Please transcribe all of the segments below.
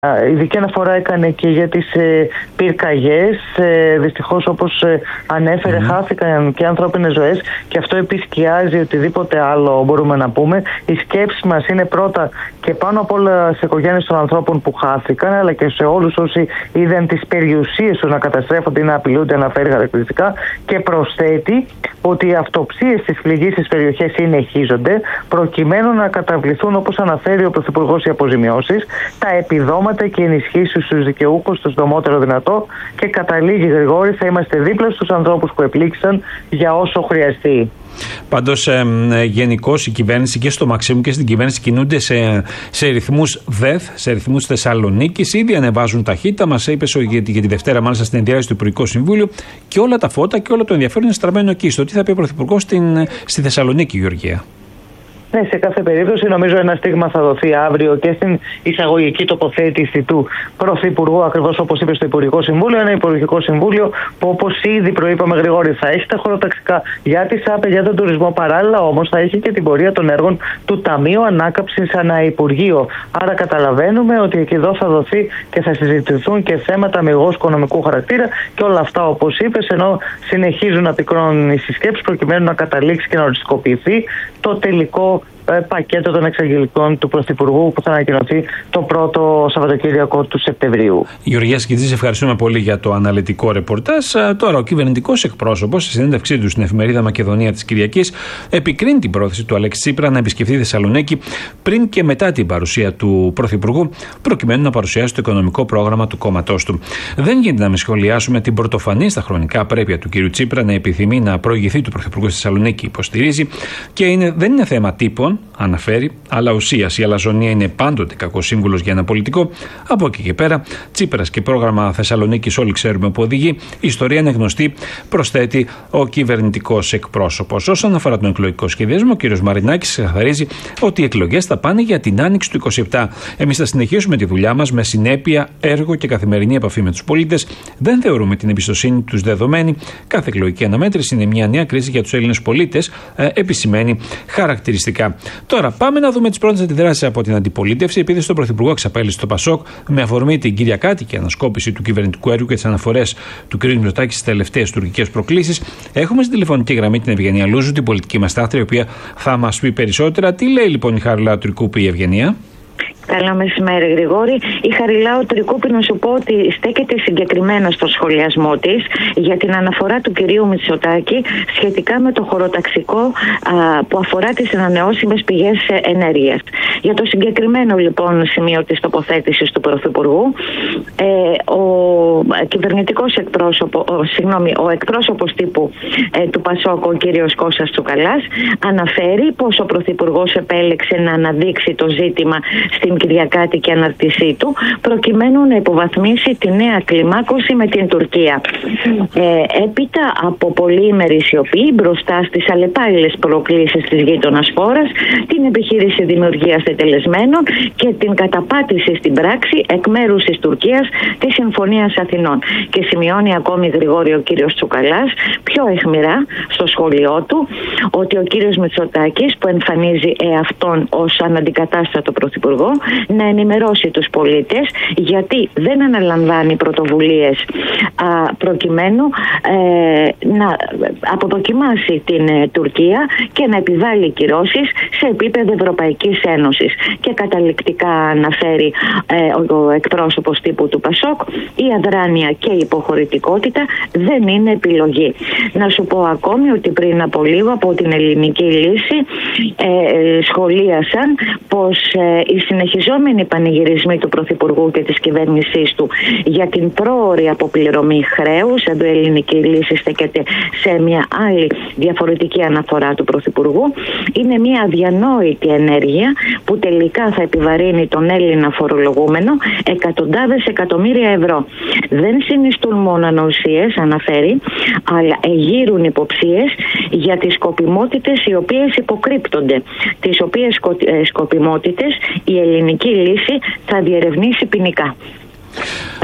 Ειδική αναφορά έκανε και για τις πυρκαγιές. Δυστυχώς, όπως ανέφερε, χάθηκαν και ανθρώπινες ζωές, και αυτό επισκιάζει οτιδήποτε άλλο μπορούμε να πούμε. Η σκέψη μας είναι πρώτα και πάνω απ' όλα σε οικογένειες των ανθρώπων που χάθηκαν, αλλά και σε όλους όσοι είδαν τις περιουσίες τους να καταστρέφονται ή να απειλούνται, αναφέρει χαρακτηριστικά, και προσθέτει ότι οι αυτοψίες στις πληγήσεις περιοχές συνεχίζονται, προκειμένου να καταβληθούν, όπως αναφέρει ο Πρωθυπουργός, οι αποζημιώσεις, τα επιδόματα και ενισχύσεις στους δικαιούχους το συντομότερο δυνατό, και καταλήγει, Γρηγόρη, θα είμαστε δίπλα στους ανθρώπους που επλήξαν για όσο χρειαστεί. Πάντως, γενικώς η κυβέρνηση και στο Μαξίμου και στην κυβέρνηση κινούνται σε ρυθμούς ΔΕΘ, σε ρυθμούς Θεσσαλονίκης. Ήδη ανεβάζουν ταχύτητα. Μας είπε για τη Δευτέρα, μάλιστα, στην ενδιάρρηση του Υπουργικού Συμβούλιο, και όλα τα φώτα και όλο το ενδιαφέρον είναι στραμμένο εκεί. Στο τι θα πει ο Πρωθυπουργός στη Θεσσαλονίκη, Γεωργία. Ναι, σε κάθε περίπτωση νομίζω ένα στίγμα θα δοθεί αύριο και στην εισαγωγική τοποθέτηση του Πρωθυπουργού, ακριβώς όπως είπε στο Υπουργικό Συμβούλιο. Ένα Υπουργικό Συμβούλιο που, όπως ήδη προείπαμε, Γρηγόρη, θα έχει τα χωροταξικά για τη ΣΑΠΕ, για τον τουρισμό. Παράλληλα όμως θα έχει και την πορεία των έργων του Ταμείου Ανάκαμψης ανά Υπουργείο. Άρα καταλαβαίνουμε ότι εκεί εδώ θα δοθεί και θα συζητηθούν και θέματα αμυγός οικονομικού χαρακτήρα, και όλα αυτά, όπως είπες, ενώ συνεχίζουν να πυκνώνουν οι συσκέψεις προκειμένου να καταλήξει και να οριστικοποιηθεί το τελικό πακέτο των εξαγγελικών του Πρωθυπουργού, που θα ανακοινωθεί το πρώτο Σαββατοκύριακο του Σεπτεμβρίου. Γεωργία Σκητζή, σε ευχαριστούμε πολύ για το αναλυτικό ρεπορτάζ. Τώρα, ο κυβερνητικός εκπρόσωπος, στη συνέντευξή του στην εφημερίδα Μακεδονία της Κυριακής, επικρίνει την πρόθεση του Αλέξη Τσίπρα να επισκεφθεί Θεσσαλονίκη πριν και μετά την παρουσία του Πρωθυπουργού, προκειμένου να παρουσιάσει το οικονομικό πρόγραμμα του κόμματός του. Δεν γίνεται να μην σχολιάσουμε την πρωτοφανή στα χρονικά πρέπει του κ. Τσίπρα να επιθυμεί να προηγηθεί του Πρωθυπουργού στη Θεσσαλονίκη, υποστηρίζει, και δεν είναι θέμα τύπων, αναφέρει, αλλά ουσίας. Η αλαζονία είναι πάντοτε κακός σύμβουλος για ένα πολιτικό. Από εκεί και πέρα, Τσίπρας και πρόγραμμα Θεσσαλονίκης όλοι ξέρουμε που οδηγεί. Η ιστορία είναι γνωστή, προσθέτει ο κυβερνητικός εκπρόσωπος. Όσον αφορά τον εκλογικό σχεδιασμό, ο κ. Μαρινάκης ξεκαθαρίζει ότι οι εκλογές θα πάνε για την άνοιξη του 27. Εμείς θα συνεχίσουμε τη δουλειά μας με συνέπεια, έργο και καθημερινή επαφή με τους πολίτες. Δεν θεωρούμε την εμπιστοσύνη τους δεδομένη. Κάθε εκλογική αναμέτρηση είναι μια νέα κρίση για τους Έλληνες πολίτες, επισημαίνει χαρακτηριστικά. Τώρα, πάμε να δούμε τις πρώτες αντιδράσεις από την αντιπολίτευση. Επειδή στον Πρωθυπουργό εξαπέλυσε το Πασόκ με αφορμή την κυριακάτικη ανασκόπηση του κυβερνητικού έργου και τις αναφορές του κ. Μητσοτάκη στις τελευταίες τουρκικές προκλήσεις, έχουμε στην τηλεφωνική γραμμή την Ευγενία Λούζου, την πολιτική μας τάχτρια, η οποία θα μας πει περισσότερα. Τι λέει λοιπόν η Χαριλάου Τρικούπη, η Ευγενία? Καλό μεσημέρι, Γρηγόρη. Η Χαριλάου Τρικούπη, να σου πω ότι στέκεται συγκεκριμένα στο σχολιασμό της για την αναφορά του κυρίου Μητσοτάκη σχετικά με το χωροταξικό που αφορά τις ανανεώσιμες πηγές ενέργειας. Για το συγκεκριμένο λοιπόν σημείο της τοποθέτησης του Πρωθυπουργού, ο εκπρόσωπος τύπου του Πασόκ, ο κύριος Κώστας Τσουκαλάς, αναφέρει πως ο Πρωθυπουργός επέλεξε να αναδείξει το ζήτημα στην κυριακάτικη αναρτησή του, προκειμένου να υποβαθμίσει τη νέα κλιμάκωση με την Τουρκία. Έπειτα από πολύημερη σιωπή μπροστά στις αλλεπάλληλες προκλήσεις της γείτονας χώρας, την επιχείρηση δημιουργίας τετελεσμένων και την καταπάτηση στην πράξη εκ μέρους της Τουρκίας της Συμφωνίας Αθηνών. Και σημειώνει ακόμη, Γρηγόρη, ο κύριος Τσουκαλάς πιο αιχμηρά στο σχόλιο του ότι ο κύριος Μητσοτάκης, που εμφανίζει εαυτόν ως αναντικατάστατο πρωθυπουργό, να ενημερώσει τους πολίτες γιατί δεν αναλαμβάνει πρωτοβουλίες προκειμένου να αποδοκιμάσει την Τουρκία και να επιβάλλει κυρώσεις σε επίπεδο Ευρωπαϊκής Ένωσης. Και καταληκτικά αναφέρει ο εκπρόσωπος τύπου του Πασόκ, η αδράνεια και η υποχωρητικότητα δεν είναι επιλογή. Να σου πω ακόμη ότι πριν από λίγο από την Ελληνική Λύση σχολίασαν πως οι συνεχιζόμενοι πανηγυρισμοί του Πρωθυπουργού και της κυβέρνησής του για την πρόωρη αποπληρωμή χρέους, εδώ η Ελληνική Λύση στέκεται σε μια άλλη διαφορετική αναφορά του Πρωθυπουργού, είναι μια αδιανόητη ενέργεια που τελικά θα επιβαρύνει τον Έλληνα φορολογούμενο εκατοντάδες εκατομμύρια ευρώ. Δεν συνιστούν μόνο ανοησίες, αναφέρει, αλλά εγείρουν υποψίες για τις σκοπιμότητες οι οποίες υποκρύπτονται, τις οποίες σκοπιμότητες η Ελληνική Λύση θα διερευνήσει ποινικά.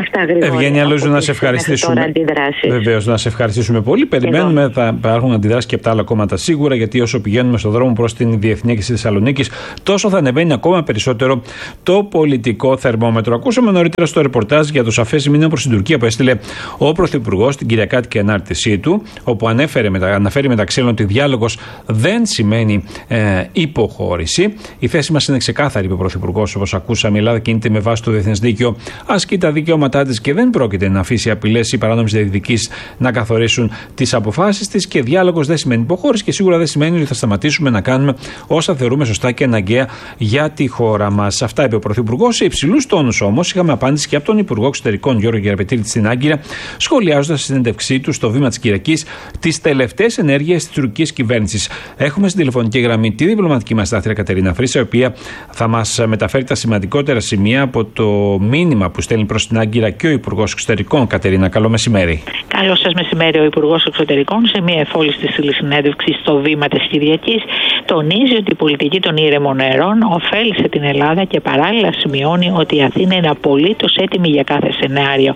Αυτά γρήγορα. Ευγένεια Λούζου, να σε ευχαριστήσουμε. Βεβαίως, να σε ευχαριστήσουμε πολύ. Περιμένουμε, θα υπάρχουν αντιδράσεις και από τα άλλα κόμματα σίγουρα, γιατί όσο πηγαίνουμε στον δρόμο προς την Διεθνή Έκθεση Θεσσαλονίκης, τόσο θα ανεβαίνει ακόμα περισσότερο το πολιτικό θερμόμετρο. Ακούσαμε νωρίτερα στο ρεπορτάζ για το σαφές μήνυμα προς την Τουρκία που έστειλε ο Πρωθυπουργός στην Κυριακάτικη ανάρτησή του, όπου αναφέρει μεταξύ άλλων ότι διάλογος δεν σημαίνει υποχώρηση. Η θέση μας είναι ξεκάθαρη, είπε ο Πρωθυπουργός, όπως ακούσαμε. Η Ελλάδα κινείται με βάση το διεθνές δίκαιο, ασκεί τα δικαιώματά της και δεν πρόκειται να αφήσει απειλές ή παράνομες διεκδικήσεις να καθορίσουν τις αποφάσεις της. Και διάλογος δεν σημαίνει υποχώρηση και σίγουρα δεν σημαίνει ότι θα σταματήσουμε να κάνουμε όσα θεωρούμε σωστά και αναγκαία για τη χώρα μας. Αυτά είπε ο Πρωθυπουργός. Σε υψηλούς τόνους όμως είχαμε απάντηση και από τον Υπουργό Εξωτερικών Γιώργο Γεραπετρίτη στην Άγκυρα, σχολιάζοντας στη συνέντευξή του στο Βήμα της Κυριακής τις τελευταίες ενέργειες της τουρκικής κυβέρνησης. Έχουμε στην τηλεφωνική γραμμή τη διπλωματική μας στάθμια Κατερίνα Φρύσα, η οποία θα μας μεταφέρει τα σημαντικότερα σημεία από το μήνυμα που στέλνει προς την Άγκυρα και ο Υπουργός Εξωτερικών. Κατερίνα, καλό μεσημέρι. Καλό σας μεσημέρι. Ο Υπουργός Εξωτερικών, σε μια εφόλιστη συνέντευξη στο Βήμα της Κυριακής, τονίζει ότι η πολιτική των ήρεμων νερών ωφέλησε την Ελλάδα και παράλληλα σημειώνει ότι η Αθήνα είναι απολύτως έτοιμη για κάθε σενάριο.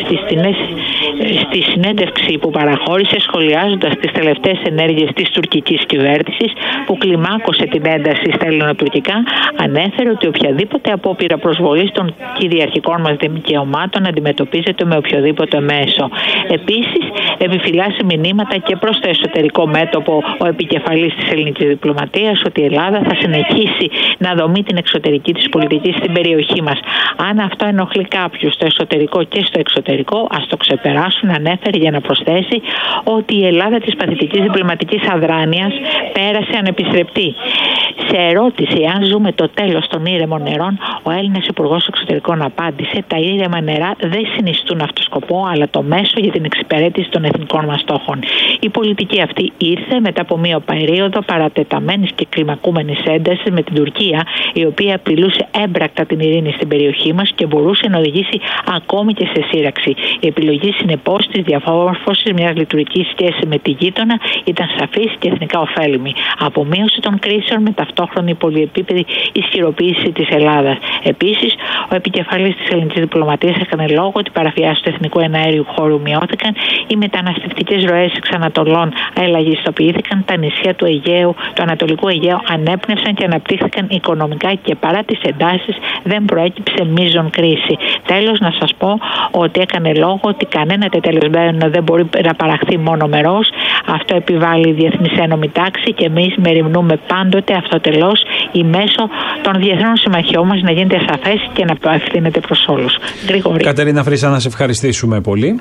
Στη συνέντευξη που παραχώρησε, σχολιάζοντας τις τελευταίες ενέργειες της τουρκικής κυβέρνησης που κλιμάκωσε την ένταση στα ελληνοτουρκικά, ανέφερε ότι οποιαδήποτε απόπειρα προσβολής των κυριαρχικών μας δικαιωμάτων αντιμετωπίζεται με οποιοδήποτε μέσο. Επίσης, επιφυλάσσει μηνύματα και προς το εσωτερικό μέτωπο ο επικεφαλής της ελληνικής διπλωματίας ότι η Ελλάδα θα συνεχίσει να δομεί την εξωτερική της πολιτική στην περιοχή μας. Αν αυτό ενοχλεί κάποιους στο εσωτερικό και στο εξωτερικό, ας το ξεπεράσουν, ανέφερε για να προσθέσει ότι η Ελλάδα της παθητικής διπλωματικής αδράνειας πέρασε ανεπιστρεπτή. Σε ερώτηση αν ζούμε το τέλος των ήρεμων νερών, ο Έλληνας Υπουργός Εξωτερικών απάντησε: τα ήρεμα νερά δεν συνιστούν αυτό σκοπό, αλλά το μέσο για την εξυπηρέτηση των εθνικών μας στόχων. Η πολιτική αυτή ήρθε μετά από μία περίοδο παρατεταμένης και κλιμακούμενης έντασης με την Τουρκία, η οποία απειλούσε έμπρακτα την ειρήνη στην περιοχή μας και μπορούσε να οδηγήσει ακόμη και σε σύραξη. Η επιλογή, συνεπώς, της διαμόρφωσης μιας λειτουργικής σχέσης με τη γείτονα ήταν σαφής και εθνικά ωφέλιμη. Απομείωση των κρίσεων με ταυτόχρονη πολυεπίπεδη ισχυροποίηση της Ελλάδας. Επίσης, ο επικεφαλής της ελληνικής διπλωματίας έκανε λόγο ότι οι παραβιάσεις του εθνικού εναέριου χώρου μειώθηκαν, οι μεταναστευτικές ροές εξ Ανατολών ελαχιστοποιήθηκαν, τα νησιά του Αιγαίου, του Ανατολικού Αιγαίου ανέπνευσαν και αναπτύχθηκαν οικονομικά και παρά τις εντάσεις δεν προέκυψε μείζον κρίση. Τέλος, να σας πω ότι έκανε λόγο ότι κανένα τετελεσμένο δεν μπορεί να παραχθεί μόνο μερός. Αυτό επιβάλλει η διεθνής ένωμη τάξη και εμείς μεριμνούμε πάντοτε αυτοτελώς ή μέσω των διεθνών συμμαχιών μας να γίνεται σαφές και να ευθύνεται προς όλους. Γρηγόρη. Κατερίνα Φρύσα, να σε ευχαριστήσουμε πολύ.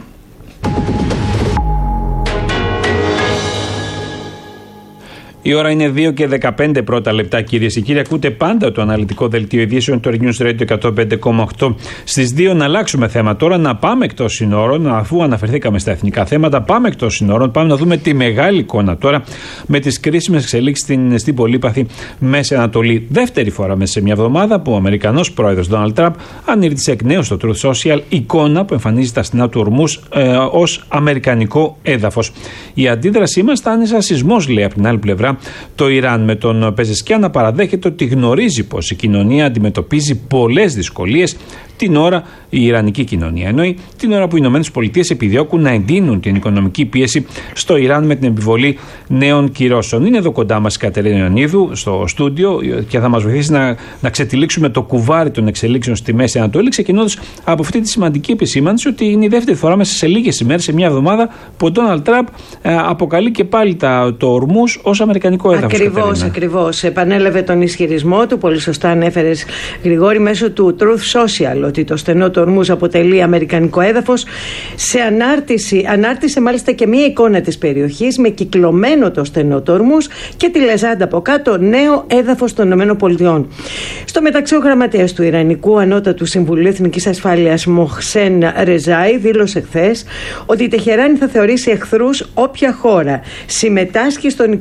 Η ώρα είναι 2 και 15 πρώτα λεπτά, κυρίες και κύριοι. Ακούτε πάντα το αναλυτικό δελτίο ειδήσεων του News Radio 105,8. Στις 2 να αλλάξουμε θέμα τώρα, να πάμε εκτός συνόρων, αφού αναφερθήκαμε στα εθνικά θέματα. Πάμε εκτός συνόρων, πάμε να δούμε τη μεγάλη εικόνα τώρα με τις κρίσιμες εξελίξεις στην πολύπαθη Μέση Ανατολή. Δεύτερη φορά μέσα σε μια εβδομάδα που ο Αμερικανός πρόεδρος Donald Trump ανήρτησε εκ νέου στο Truth Social εικόνα που εμφανίζει τα στενά του Ορμούς ως αμερικανικό έδαφος. Η αντίδρασή μας θα είναι σαν σεισμός, λέει από την άλλη πλευρά το Ιράν, με τον Πεζεσκιάν να παραδέχεται ότι γνωρίζει πως η κοινωνία αντιμετωπίζει πολλές δυσκολίες την ώρα, η Ιρανική κοινωνία εννοεί, την ώρα που οι ΗΠΑ επιδιώκουν να εντείνουν την οικονομική πίεση στο Ιράν με την επιβολή νέων κυρώσεων. Είναι εδώ κοντά μας η Κατερίνα Ιωνίδου στο στούντιο και θα μας βοηθήσει να ξετυλίξουμε το κουβάρι των εξελίξεων στη Μέση Ανατολή, ξεκινώντας από αυτή τη σημαντική επισήμανση ότι είναι η δεύτερη φορά μέσα σε λίγες ημέρες, σε μια εβδομάδα, που ο Ντόναλντ Τραμπ αποκαλεί και πάλι το Ορμούς ως αμερικανικό έδαφος. Ακριβώς. Επανέλαβε τον ισχυρισμό του, πολύ σωστά ανέφερες, Γρηγόρη, μέσω του Truth Social, ότι το στενό του Ορμούς αποτελεί αμερικανικό έδαφος. Σε ανάρτησε μάλιστα και μία εικόνα της περιοχής με κυκλωμένο το στενό του Ορμούς και τη λεζάντα από κάτω, νέο έδαφος των ΗΠΑ. Στο μεταξύ, ο γραμματέας του Ιρανικού Ανώτατου Συμβουλίου Εθνικής Ασφάλειας, Μοχσέν Ρεζάι, δήλωσε χθες ότι η Τεχεράνη θα θεωρήσει εχθρούς όποια χώρα συμμετάσχει στον οικονομικό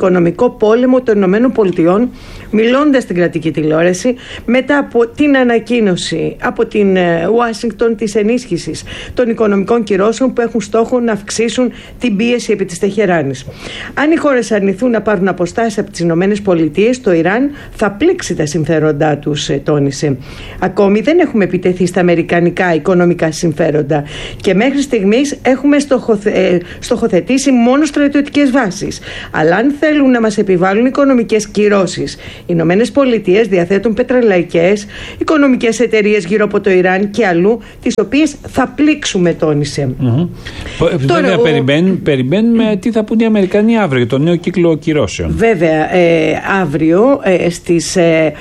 υβριδικό πόλεμο των ΗΠΑ, μιλώντας στην κρατική τηλεόραση μετά από την ανακοίνωση από την Ουάσιγκτον της ενίσχυσης των οικονομικών κυρώσεων που έχουν στόχο να αυξήσουν την πίεση επί της Τεχεράνης. Αν οι χώρες αρνηθούν να πάρουν αποστάσεις από τις ΗΠΑ, το Ιράν θα πλήξει τα συμφέροντά τους, τόνισε. Ακόμη δεν έχουμε επιτεθεί στα αμερικανικά οικονομικά συμφέροντα και μέχρι στιγμής έχουμε στοχοθετήσει μόνο στρατιωτικές βάσεις. Αλλά αν θέλουν να μας επιβάλλουν οικονομικές κυρώσεις, οι ΗΠΑ διαθέτουν πετρελαϊκές οικονομικές εταιρείες γύρω από το Ιράν και αλλού, τις οποίες θα πλήξουμε, τόνισε. Βέβαια, περιμένουμε τι θα πούν οι Αμερικανοί αύριο για το νέο κύκλο κυρώσεων. Βέβαια, αύριο στις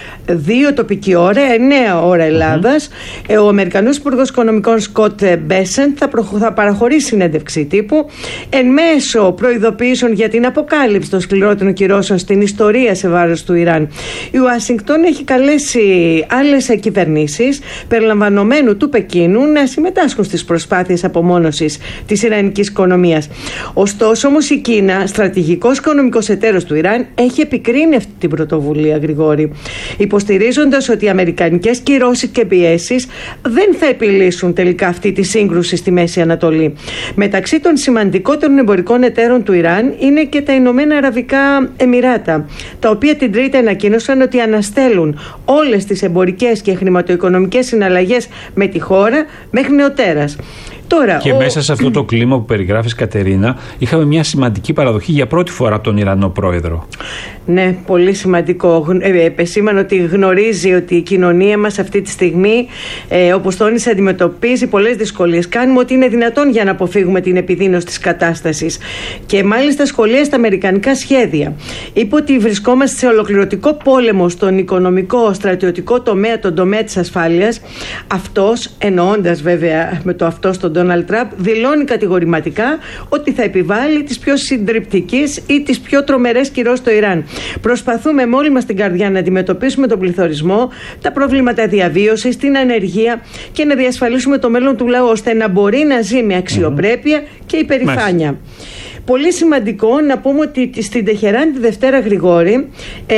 2 τοπική ώρα, 9 ώρα Ελλάδας, ο Αμερικανός Υπουργός Οικονομικών Σκοτ Μπέσεντ θα παραχωρήσει συνέντευξη τύπου εν μέσω προειδοποιήσεων για την αποκάλυψη των σκληρότερων κυρώσεων στην ιστορία σε βάρος του Ιράν. Η Ουάσιγκτον έχει καλέσει άλλες κυβερνήσεις, περιλαμβανομένου του Πεκίνου, να συμμετάσχουν στις προσπάθειες απομόνωσης της ιρανικής οικονομίας. Ωστόσο, όμως, η Κίνα, στρατηγικός οικονομικός εταίρος του Ιράν, έχει επικρίνει αυτή την πρωτοβουλία, Γρηγόρη, υποστηρίζοντας ότι οι αμερικανικές κυρώσεις και πιέσεις δεν θα επιλύσουν τελικά αυτή τη σύγκρουση στη Μέση Ανατολή. Μεταξύ των σημαντικότερων εμπορικών εταίρων του Ιράν είναι και τα Ηνωμένα Αραβικά Εμιράτα, τα οποία την Τρίτη ανακοίνωσαν ότι αναστέλουν όλες τις εμπορικές και χρηματοοικονομικές συναλλαγές με τη χώρα μέχρι νεοτέρας. Τώρα, και μέσα σε αυτό το κλίμα που περιγράφεις, Κατερίνα, είχαμε μια σημαντική παραδοχή για πρώτη φορά από τον Ιρανό πρόεδρο. Ναι, πολύ σημαντικό. Επεσήμανε ότι γνωρίζει ότι η κοινωνία μας αυτή τη στιγμή, όπως τόνισε, αντιμετωπίζει πολλές δυσκολίες. Κάνουμε ό,τι είναι δυνατόν για να αποφύγουμε την επιδείνωση της κατάστασης. Και μάλιστα σχολίασε τα αμερικανικά σχέδια. Είπε ότι βρισκόμαστε σε ολοκληρωτικό πόλεμο στον οικονομικό, στρατιωτικό τομέα, τον τομέα της ασφάλειας. Αυτός, εννοώντας βέβαια με το αυτό στον Ντόναλντ Τραμπ, δηλώνει κατηγορηματικά ότι θα επιβάλλει τις πιο συντριπτικές ή τις πιο τρομερές κυρώσεις στο Ιράν. Προσπαθούμε με όλη μας την καρδιά να αντιμετωπίσουμε τον πληθωρισμό, τα προβλήματα διαβίωσης, την ανεργία και να διασφαλίσουμε το μέλλον του λαού ώστε να μπορεί να ζει με αξιοπρέπεια και υπερηφάνεια. Πολύ σημαντικό να πούμε ότι στην Τεχεράνη τη Δευτέρα, Γρηγόρη,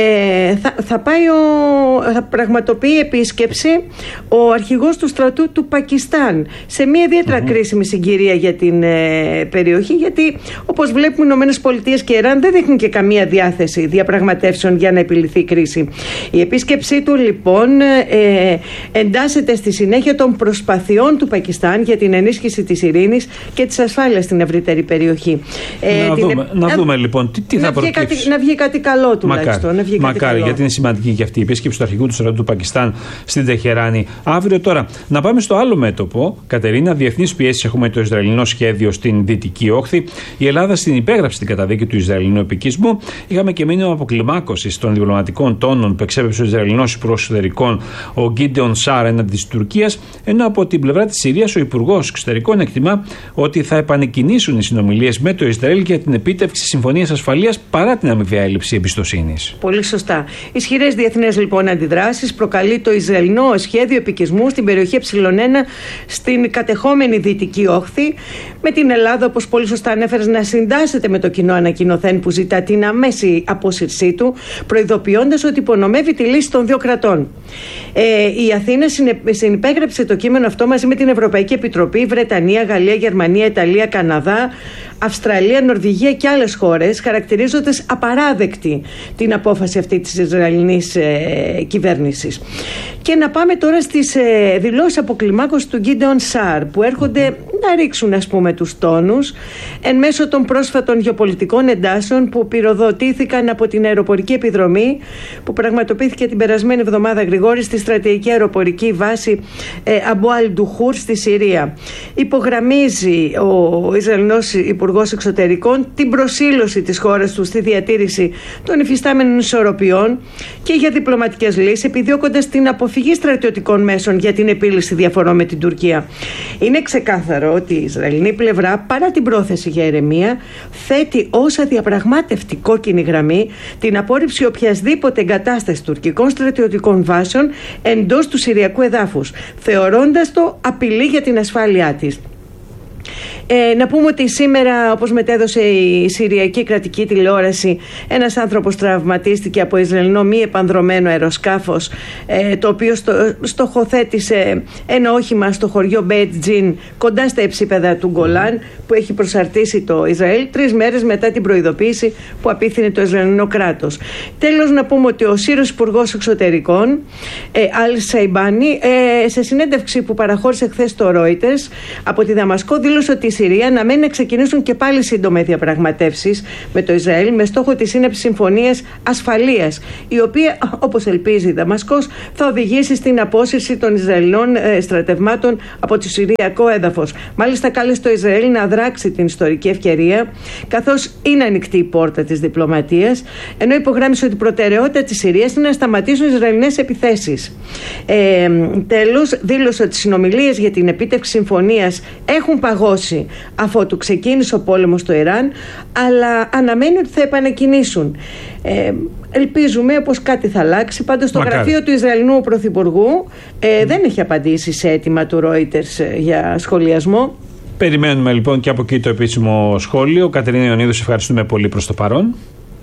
θα πραγματοποιεί επίσκεψη ο αρχηγός του στρατού του Πακιστάν σε μια ιδιαίτερα κρίσιμη συγκυρία για την περιοχή, γιατί όπως βλέπουμε οι ΗΠΑ και η Ιράν δεν δείχνουν και καμία διάθεση διαπραγματεύσεων για να επιλυθεί η κρίση. Η επίσκεψή του λοιπόν εντάσσεται στη συνέχεια των προσπαθειών του Πακιστάν για την ενίσχυση της ειρήνης και της ασφάλειας στην ευρύτερη περιοχή. Να δούμε λοιπόν τι θα προκύψει. Να βγει κάτι καλό τουλάχιστον. Μακάρι, γιατί είναι σημαντική και αυτή η επίσκεψη του αρχηγού του στρατού του Πακιστάν στην Τεχεράνη. Αύριο τώρα, να πάμε στο άλλο μέτωπο. Κατερίνα, διεθνείς πιέσεις έχουμε το Ισραηλινό σχέδιο στην Δυτική Όχθη. Η Ελλάδα υπέγραψε την καταδίκη του Ισραηλινού επικισμού. Είχαμε και μήνυμα αποκλιμάκωσης των διπλωματικών τόνων που εξέπεψε ο Ισραηλινός Υπουργός Εξωτερικών, ο Γκίντεον Σάρ, έναντι της Τουρκίας. Ενώ από την πλευρά της Συρίας, ο Υπουργός Εξωτερικών εκτιμά ότι θα επανεκκινήσουν οι συνομιλίες με το Ισραήλ για την επίτευξη συμφωνίας ασφαλείας παρά την αμοιβαία έλλειψη εμπιστοσύνης. Πολύ σωστά. Ισχυρές διεθνές λοιπόν αντιδράσεις προκαλεί το Ισραηλινό σχέδιο επικισμού στην περιοχή Ε1 στην κατεχόμενη Δυτική Όχθη, με την Ελλάδα, όπως πολύ σωστά ανέφερες, να συντάσσεται με το κοινό ανακοινωθέν που ζητά την αμέση απόσυρσή του, προειδοποιώντας ότι υπονομεύει τη λύση των δύο κρατών. Η Αθήνα συνυπέγραψε το κείμενο αυτό μαζί με την Ευρωπαϊκή Επιτροπή, Βρετανία, Γαλλία, Γερμανία, Ιταλία, Καναδά, Αυστραλία, Νορβηγία και άλλες χώρες, χαρακτηρίζοντας απαράδεκτη την απόφαση αυτή της Ισραηλινής κυβέρνησης. Και να πάμε τώρα στις δηλώσεις αποκλιμάκωσης του Γκίντεον Σάρ, που έρχονται να ρίξουν, ας πούμε, τους τόνους εν μέσω των πρόσφατων γεωπολιτικών εντάσεων που πυροδοτήθηκαν από την αεροπορική επιδρομή που πραγματοποιήθηκε την περασμένη εβδομάδα, Γρηγόρη, στη στρατηγική αεροπορική βάση Αμπού Αλ-Ντουχούρ στη Συρία. Υπογραμμίζει ο Ισραηλινός Υπουργός Εξωτερικών την προσήλωση της χώρας του στη διατήρηση των υφιστάμενων ισορροπιών και για διπλωματικές λύσεις, επιδιώκοντας την αποφυγή στρατιωτικών μέσων για την επίλυση διαφορών με την Τουρκία. Είναι ξεκάθαρο ότι η Ισραηλινή πλευρά, παρά την πρόθεση για ηρεμία, θέτει ως αδιαπραγμάτευτη κόκκινη γραμμή την απόρριψη οποιασδήποτε εγκατάσταση τουρκικών στρατιωτικών βάσεων εντός του Συριακού εδάφους, θεωρώντας το απειλή για την ασφάλειά της. Να πούμε ότι σήμερα, όπως μετέδωσε η Συριακή Κρατική Τηλεόραση, ένας άνθρωπος τραυματίστηκε από Ισραηλινό μη επανδρωμένο αεροσκάφος, το οποίο στοχοθέτησε ένα όχημα στο χωριό Μπέιτ Τζιν, κοντά στα υψίπεδα του Γκολάν, που έχει προσαρτήσει το Ισραήλ 3 μέρες μετά την προειδοποίηση που απίθυνε το Ισραηλινό κράτος. Τέλος, να πούμε ότι ο Σύρος Υπουργός Εξωτερικών, Αλ Σαϊμπάνι, σε συνέντευξη που παραχώρησε χθες το Reuters από τη Δαμασκό, δήλωσε ότι η Συρία αναμένει να ξεκινήσουν και πάλι σύντομα διαπραγματεύσεις με το Ισραήλ με στόχο τη σύναψη συμφωνίας ασφαλείας, η οποία, όπως ελπίζει η Δαμασκός, θα οδηγήσει στην απόσυρση των Ισραηλινών στρατευμάτων από το Συριακό έδαφος. Μάλιστα, κάλεσε το Ισραήλ να δράξει την ιστορική ευκαιρία, καθώς είναι ανοιχτή η πόρτα της διπλωματίας, ενώ υπογράμμισε ότι η προτεραιότητα της Συρίας είναι να σταματήσουν οι Ισραηλινές επιθέσεις. Τέλος, δήλωσε ότι οι συνομιλίες για την επίτευξη συμφωνίας έχουν παγώσει αφότου ξεκίνησε ο πόλεμος στο Ιράν, αλλά αναμένει ότι θα επανεκκινήσουν. Ελπίζουμε πως κάτι θα αλλάξει. Πάντως το γραφείο του Ισραηλινού Πρωθυπουργού δεν έχει απαντήσει σε αίτημα του Reuters για σχολιασμό. Περιμένουμε λοιπόν και από εκεί το επίσημο σχόλιο. Κατερίνα Ιωνίδου, σε ευχαριστούμε πολύ προς το παρόν.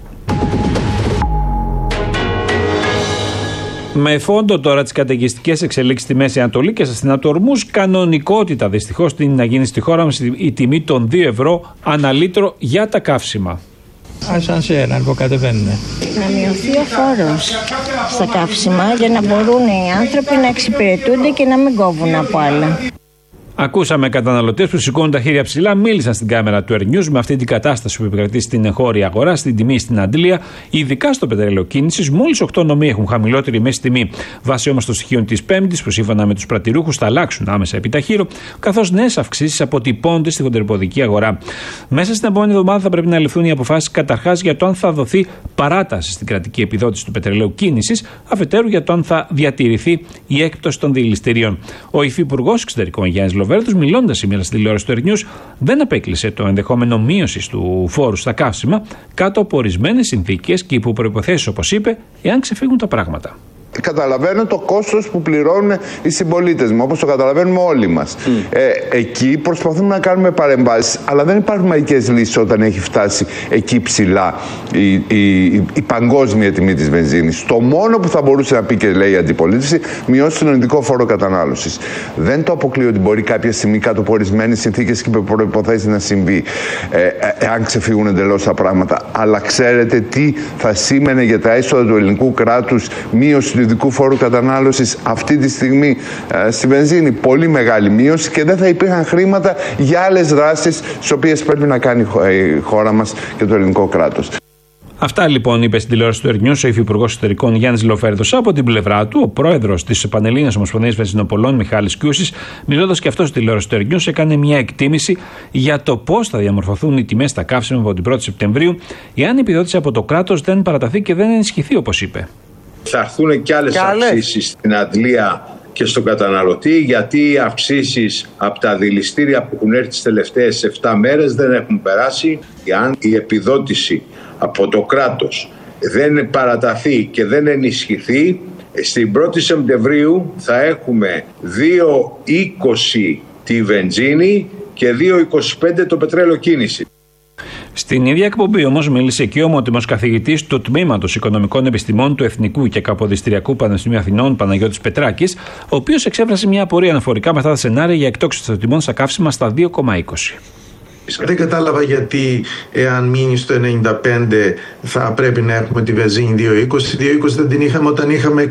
Με φόντο τώρα τις καταιγιστικές εξελίξεις στη Μέση Ανατολή και στα στενά του Ορμούζ, κανονικότητα δυστυχώς να γίνει στη χώρα μας η τιμή των 2 ευρώ ανά λίτρο για τα καύσιμα. Ασανσέρ, που κατεβαίνουν. Να μειωθεί ο φόρος στα καύσιμα για να μπορούν οι άνθρωποι να εξυπηρετούνται και να μην κόβουν από άλλα. Ακούσαμε καταναλωτές που σηκώνουν τα χέρια ψηλά, μίλησαν στην κάμερα του Air News με αυτή την κατάσταση που επικρατεί στην εγχώρια αγορά, στην τιμή στην Αντλία, ειδικά στο πετρέλαιο κίνησης. Μόλις 8 νομοί έχουν χαμηλότερη μέση τιμή. Βάσει όμως των στοιχείων της Πέμπτης, που σύμφωνα με τους πρατηρούχους θα αλλάξουν άμεσα επί ταχύρω, καθώς νέες αυξήσεις αποτυπώνται στη χοντεροποδική αγορά. Μέσα στην επόμενη εβδομάδα θα πρέπει να ληφθούν οι αποφάσεις καταρχάς για το αν θα δοθεί παράταση στην κρατική επιδότηση του πετρελαίου κίνησης, αφετέρου για το αν θα διατηρηθεί η έκπτωση των δηληστηρίων. Ο Υφυπουργός Εξωτερικών Γιάννης Λοβέρδος, μιλώντας σήμερα στη τηλεόραση του Air News, δεν απέκλεισε το ενδεχόμενο μείωση του φόρου στα καύσιμα κάτω από ορισμένες συνθήκες και υπό προϋποθέσεις, όπως είπε, εάν ξεφύγουν τα πράγματα. Καταλαβαίνω το κόστος που πληρώνουν οι συμπολίτες μου, όπως το καταλαβαίνουμε όλοι μας. Εκεί προσπαθούμε να κάνουμε παρεμβάσεις, αλλά δεν υπάρχουν μαγικές λύσεις όταν έχει φτάσει εκεί ψηλά η παγκόσμια τιμή της βενζίνης. Το μόνο που θα μπορούσε να πει και λέει η αντιπολίτευση, μειώσει τον ενδικό φόρο κατανάλωσης. Δεν το αποκλείω ότι μπορεί κάποια στιγμή κάτω από ορισμένες συνθήκες και προϋποθέσεις να συμβεί, εάν ξεφύγουν εντελώς τα πράγματα. Αλλά ξέρετε τι θα σήμαινε για τα έσοδα του ελληνικού κράτους μείωση του ειδικού φόρου κατανάλωσης αυτή τη στιγμή στη βενζίνη? Πολύ μεγάλη μείωση και δεν θα υπήρχαν χρήματα για άλλες δράσεις τις οποίες πρέπει να κάνει η χώρα μας και το ελληνικό κράτος. Αυτά λοιπόν είπε στην τηλεόραση του Air News ο Υφυπουργός Εξωτερικών Γιάννης Λοβέρδος. Από την πλευρά του, ο πρόεδρος της Πανελλήνιας Ομοσπονδίας Βενζινοπολών, Μιχάλης Κιούσης, μιλώντας και αυτός στη τηλεόραση του Air News, έκανε μια εκτίμηση για το πώς θα διαμορφωθούν οι τιμές στα καύσιμα από την 1η Σεπτεμβρίου, εάν η επιδότηση από το κράτος δεν παραταθεί και δεν ενισχυθεί, όπως είπε. Θα έρθουν και άλλες αυξήσεις στην αντλία και στον καταναλωτή, γιατί οι αυξήσεις από τα δηληστήρια που έχουν έρθει τις τελευταίες 7 μέρες δεν έχουν περάσει. Αν η επιδότηση από το κράτος δεν παραταθεί και δεν ενισχυθεί, στην 1η Σεπτεμβρίου θα έχουμε 2,20 τη βενζίνη και 2,25 το πετρέλαιο κίνηση. Στην ίδια εκπομπή όμως μίλησε και ο ομότιμος καθηγητής του Τμήματος Οικονομικών Επιστημών του Εθνικού και Καποδιστριακού Πανεπιστημίου Αθηνών, Παναγιώτης Πετράκης, ο οποίος εξέφρασε μια απορία αναφορικά με αυτά τα σενάρια για εκτόξευση των τιμών στα καύσιμα στα 2,20. Δεν κατάλαβα γιατί εάν μείνει στο 95 θα πρέπει να έχουμε τη βενζίνη 2,20. 2,20 δεν την είχαμε όταν είχαμε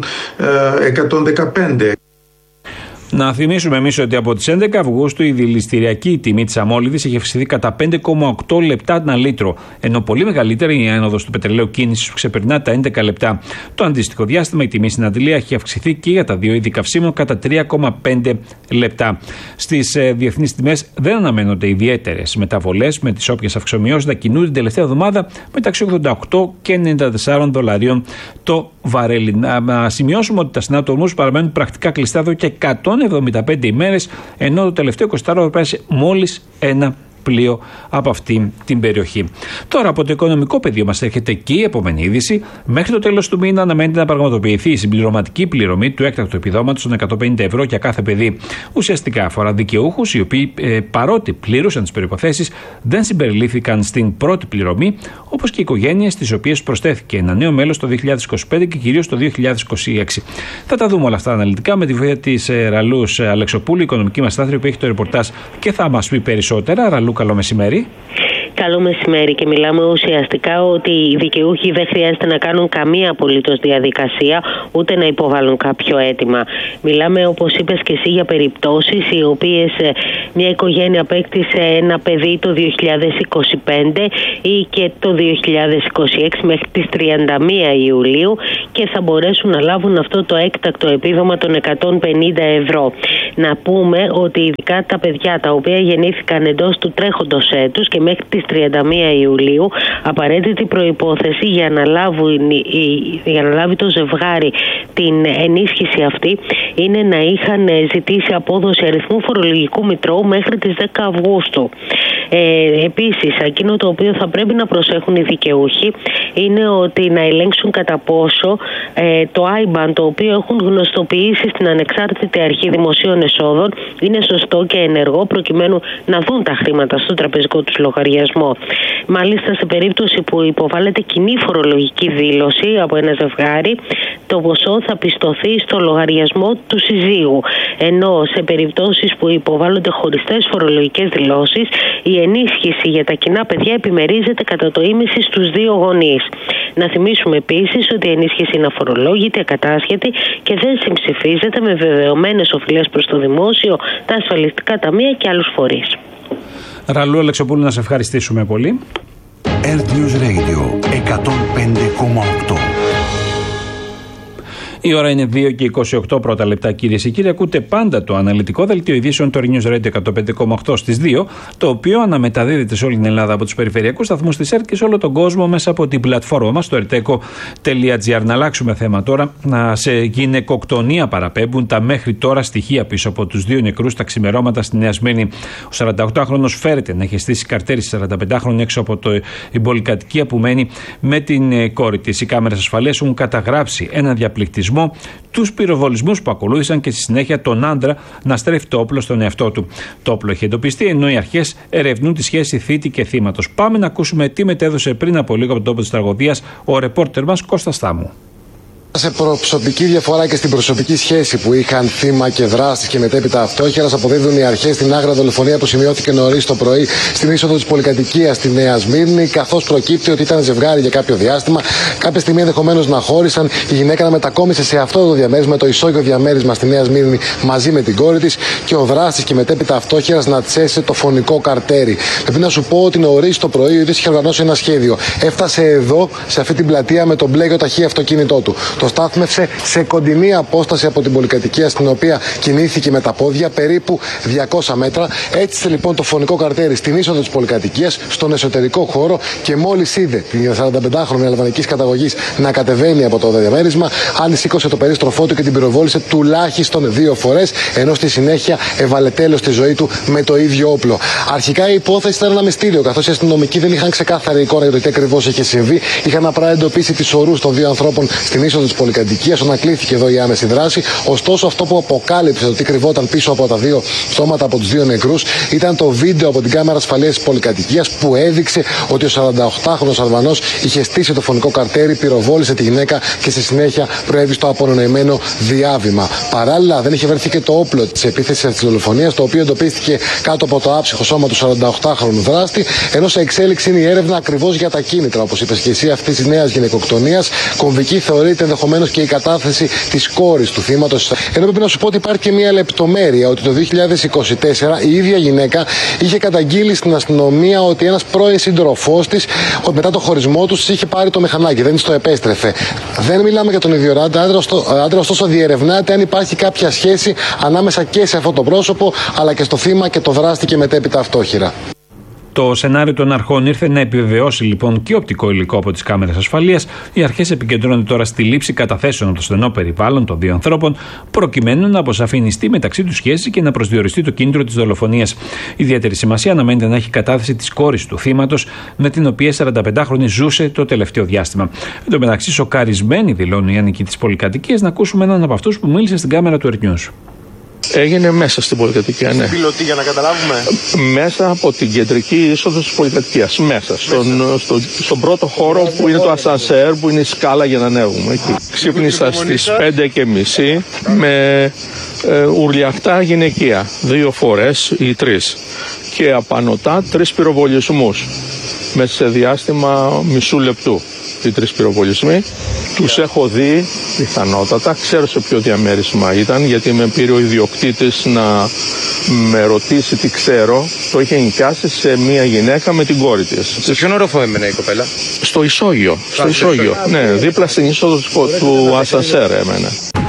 115. Να θυμίσουμε εμείς ότι από τις 11 Αυγούστου η δηληστηριακή τιμή της αμόλυδης είχε αυξηθεί κατά 5,8 λεπτά ανά λίτρο, ενώ πολύ μεγαλύτερη είναι η άνοδος του πετρελαίου κίνησης που ξεπερνά τα 11 λεπτά. Το αντίστοιχο διάστημα η τιμή στην αντλία έχει αυξηθεί και για τα δύο είδη καυσίμων κατά 3,5 λεπτά. Στις διεθνείς τιμές δεν αναμένονται ιδιαίτερες μεταβολές, με τις όποιες αυξομοιώσεις να κινούν την τελευταία εβδομάδα μεταξύ 88 και 94 δολαρίων το βαρέλι. Να σημειώσουμε ότι τα στενά του Ορμούζ παραμένουν πρακτικά κλειστά εδώ και 175 ημέρες, ενώ το τελευταίο 24ωρο πέρασε μόλις 1 πλοίο από αυτή την περιοχή. Τώρα από το οικονομικό πεδίο μας έρχεται και η επόμενη είδηση. Μέχρι το τέλος του μήνα αναμένεται να πραγματοποιηθεί η συμπληρωματική πληρωμή του έκτακτου επιδόματος των 150 ευρώ για κάθε παιδί. Ουσιαστικά αφορά δικαιούχους οι οποίοι παρότι πλήρωσαν τις προϋποθέσεις δεν συμπεριλήφθηκαν στην πρώτη πληρωμή, όπως και οι οικογένειες στις οποίες προσθέθηκε ένα νέο μέλος το 2025 και κυρίως το 2026. Θα τα δούμε όλα αυτά αναλυτικά με τη βοήθεια της Ραλούς Αλεξοπούλου, οικονομική μας στάθμη που έχει το ρεπορτάζ και θα μας πει περισσότερα. Ραλού, καλό μεσημέρι. Καλό μεσημέρι, και μιλάμε ουσιαστικά ότι οι δικαιούχοι δεν χρειάζεται να κάνουν καμία απολύτως διαδικασία, ούτε να υποβάλουν κάποιο αίτημα. Μιλάμε, όπως είπες και εσύ, για περιπτώσεις οι οποίες μια οικογένεια απέκτησε ένα παιδί το 2025 ή και το 2026 μέχρι τις 31 Ιουλίου και θα μπορέσουν να λάβουν αυτό το έκτακτο επίδομα των 150 ευρώ. Να πούμε ότι ειδικά τα παιδιά τα οποία γεννήθηκαν εντός του τρέχοντος έτους και μέχρι τις 31 Ιουλίου, απαραίτητη προϋπόθεση για να λάβει το ζευγάρι την ενίσχυση αυτή είναι να είχαν ζητήσει απόδοση αριθμού φορολογικού μητρώου μέχρι τις 10 Αυγούστου. Επίσης, εκείνο το οποίο θα πρέπει να προσέχουν οι δικαιούχοι είναι ότι να ελέγξουν κατά πόσο το IBAN το οποίο έχουν γνωστοποιήσει στην Ανεξάρτητη Αρχή Δημοσίων Εσόδων είναι σωστό και ενεργό, προκειμένου να δουν τα χρήματα στο τραπεζικό τους λογαριασμό. Μάλιστα, σε περίπτωση που υποβάλλεται κοινή φορολογική δήλωση από ένα ζευγάρι, το ποσό θα πιστωθεί στο λογαριασμό του συζύγου. Ενώ σε περιπτώσεις που υποβάλλονται χωριστές φορολογικές δηλώσεις, η ενίσχυση για τα κοινά παιδιά επιμερίζεται κατά το ίμιση στους δύο γονείς. Να θυμίσουμε επίσης ότι η ενίσχυση είναι αφορολόγητη, ακατάσχετη και δεν συμψηφίζεται με βεβαιωμένες οφειλές προς το δημόσιο, τα ασφαλιστικά ταμεία και άλλους φορείς. Ραλού Αλεξοπούλου, να σε ευχαριστήσουμε πολύ. Earth News Radio 105,8. Η ώρα είναι 2 και 28 πρώτα λεπτά, κυρίες και κύριοι. Ακούτε πάντα το αναλυτικό δελτίο ειδήσεων του News Radio 105,8 στις 2, το οποίο αναμεταδίδεται σε όλη την Ελλάδα από τους περιφερειακούς σταθμούς της ΕΡΤ και σε όλο τον κόσμο μέσα από την πλατφόρμα μας, το erteco.gr. Να αλλάξουμε θέμα τώρα. Σε γυναικοκτονία παραπέμπουν τα μέχρι τώρα στοιχεία πίσω από τους δύο νεκρούς τα ξημερώματα στη Νέα Σμύρνη. Ο 48χρονος φέρεται να έχει στήσει καρτέρι στη 45χρονη έξω από την πολυκατοικία που μένει με την κόρη της. Οι κάμερες ασφαλείας έχουν καταγράψει ένα διαπληκτισμό, τους πυροβολισμούς που ακολούθησαν και στη συνέχεια τον άντρα να στρέφει το όπλο στον εαυτό του. Το όπλο έχει εντοπιστεί, ενώ οι αρχές ερευνούν τη σχέση θήτη και θύματος. Πάμε να ακούσουμε τι μετέδωσε πριν από λίγο από τον τόπο της τραγωδίας ο ρεπόρτερ μας Κώστας Στάμου. Σε προσωπική διαφορά και στην προσωπική σχέση που είχαν θύμα και δράστης και μετέπειτα αυτόχειρας, αποδίδουν οι αρχές στην άγρα δολοφονία που σημειώθηκε νωρίς το πρωί στην είσοδο της πολυκατοικίας στη Νέα Σμύρνη, καθώς προκύπτει ότι ήταν ζευγάρι για κάποιο διάστημα. Κάποια στιγμή ενδεχομένως να χώρισαν, η γυναίκα να μετακόμισε σε αυτό το διαμέρισμα, το ισόγειο διαμέρισμα στη Νέα Σμύρνη, μαζί με την κόρη της, και ο δράστης και μετέπειτα αυτόχειρας να τσέσει το φωνικό καρτέρι. Πρέπει να σου πω ότι νωρίς το πρωί ο ίδιος είχε οργανώσει ένα σχέδιο. Έφτασε εδώ, σε αυτή την πλατεία, με τον μπλε και το ταχύ αυτοκίνητό του. Το στάθμευσε σε κοντινή απόσταση από την πολυκατοικία στην οποία κινήθηκε με τα πόδια, περίπου 200 μέτρα. Έτσισε λοιπόν το φωνικό καρτέρι στην είσοδο της πολυκατοικίας, στον εσωτερικό χώρο, και μόλις είδε την 45χρονη αλβανικής καταγωγής να κατεβαίνει από το διαμέρισμα, άλλη σήκωσε το περίστροφό του και την πυροβόλησε τουλάχιστον 2 φορές, ενώ στη συνέχεια έβαλε τέλος στη ζωή του με το ίδιο όπλο. Αρχικά η υπόθεση ήταν ένα μυστήριο, καθώς οι αστυνομικοί δεν είχαν ξεκάθαρη εικόνα για το τι ακριβώς είχε συμβεί. Είχαν απλά εντοπίσει τις ορούς των δύο ανθρώπων στην είσοδο της πολυκατοικίας, όταν κλήθηκε εδώ η άμεση δράση. Ωστόσο, αυτό που αποκάλυψε το τι κρυβόταν πίσω από τα δύο στόματα από τους δύο νεκρούς ήταν το βίντεο από την κάμερα ασφαλείας της πολυκατοικίας που έδειξε ότι ο 48χρονος Αλβανός είχε στήσει το φωνικό καρτέρι, πυροβόλησε τη γυναίκα και στη συνέχεια προέβη στο απονοημένο διάβημα. Παράλληλα, δεν είχε βρεθεί και το όπλο της επίθεσης της δολοφονίας, το οποίο εντοπίστηκε κάτω από το άψυχο σώμα του 48χρονου δράστη, ενώ σε εξέλιξη είναι η έρευνα ακριβώς για τα κίνητρα, όπως είπες και εσύ, αυτής της νέας γυναικοκτονίας. Κομβική θεωρείται ενδεχομένως και η κατάθεση της κόρης του θύματος. Ενώ πρέπει να σου πω ότι υπάρχει και μια λεπτομέρεια, ότι το 2024 η ίδια γυναίκα είχε καταγγείλει στην αστυνομία ότι ένας πρώην σύντροφός της, μετά το χωρισμό τους, είχε πάρει το μηχανάκι, δεν της το επέστρεφε. Δεν μιλάμε για τον ίδιο άντρα, ωστόσο διερευνάται αν υπάρχει κάποια σχέση ανάμεσα και σε αυτό το πρόσωπο, αλλά και στο θύμα και το δράστη και μετέπειτα αυτόχειρα. Το σενάριο των αρχών ήρθε να επιβεβαιώσει λοιπόν και οπτικό υλικό από τις κάμερες ασφαλείας. Οι αρχές επικεντρώνονται τώρα στη λήψη καταθέσεων από το στενό περιβάλλον των δύο ανθρώπων, προκειμένου να αποσαφινιστεί μεταξύ τους σχέση και να προσδιοριστεί το κίνητρο της δολοφονίας. Ιδιαίτερη σημασία αναμένεται να έχει κατάθεση της κόρης του θύματος, με την οποία 45χρονη ζούσε το τελευταίο διάστημα. Εν τω μεταξύ, σοκαρισμένοι δηλώνουν οι άνοικοι της πολυκατοικίας. Να ακούσουμε έναν από αυτούς που μίλησε στην κάμερα του Earth News. Έγινε μέσα στην πολυκατοικία, ναι. Πιλωτή, για να καταλάβουμε. Μέσα από την κεντρική είσοδο της πολυκατοικίας. Μέσα. Στον πρώτο χώρο που είναι το ασανσέρ, που είναι η σκάλα για να ανέβουμε. Εκεί. Ξύπνησα στις 5:30 με ουρλιαχτά γυναικεία. 2 φορές ή 3. Και απανωτά 3 πυροβολισμούς. Μέσα σε διάστημα μισού λεπτού. Οι 3 πυροβολισμοί. Τους έχω δει πιθανότατα, ξέρω σε ποιο διαμέρισμα ήταν, γιατί με πήρε ο ιδιοκτήτης να με ρωτήσει τι ξέρω. Το είχε νοικιάσει σε μια γυναίκα με την κόρη της. Σε ποιον όροφο έμενε η κοπέλα? Στο ισόγειο. Ναι, δίπλα στην είσοδο του ασανσέρ έμενε.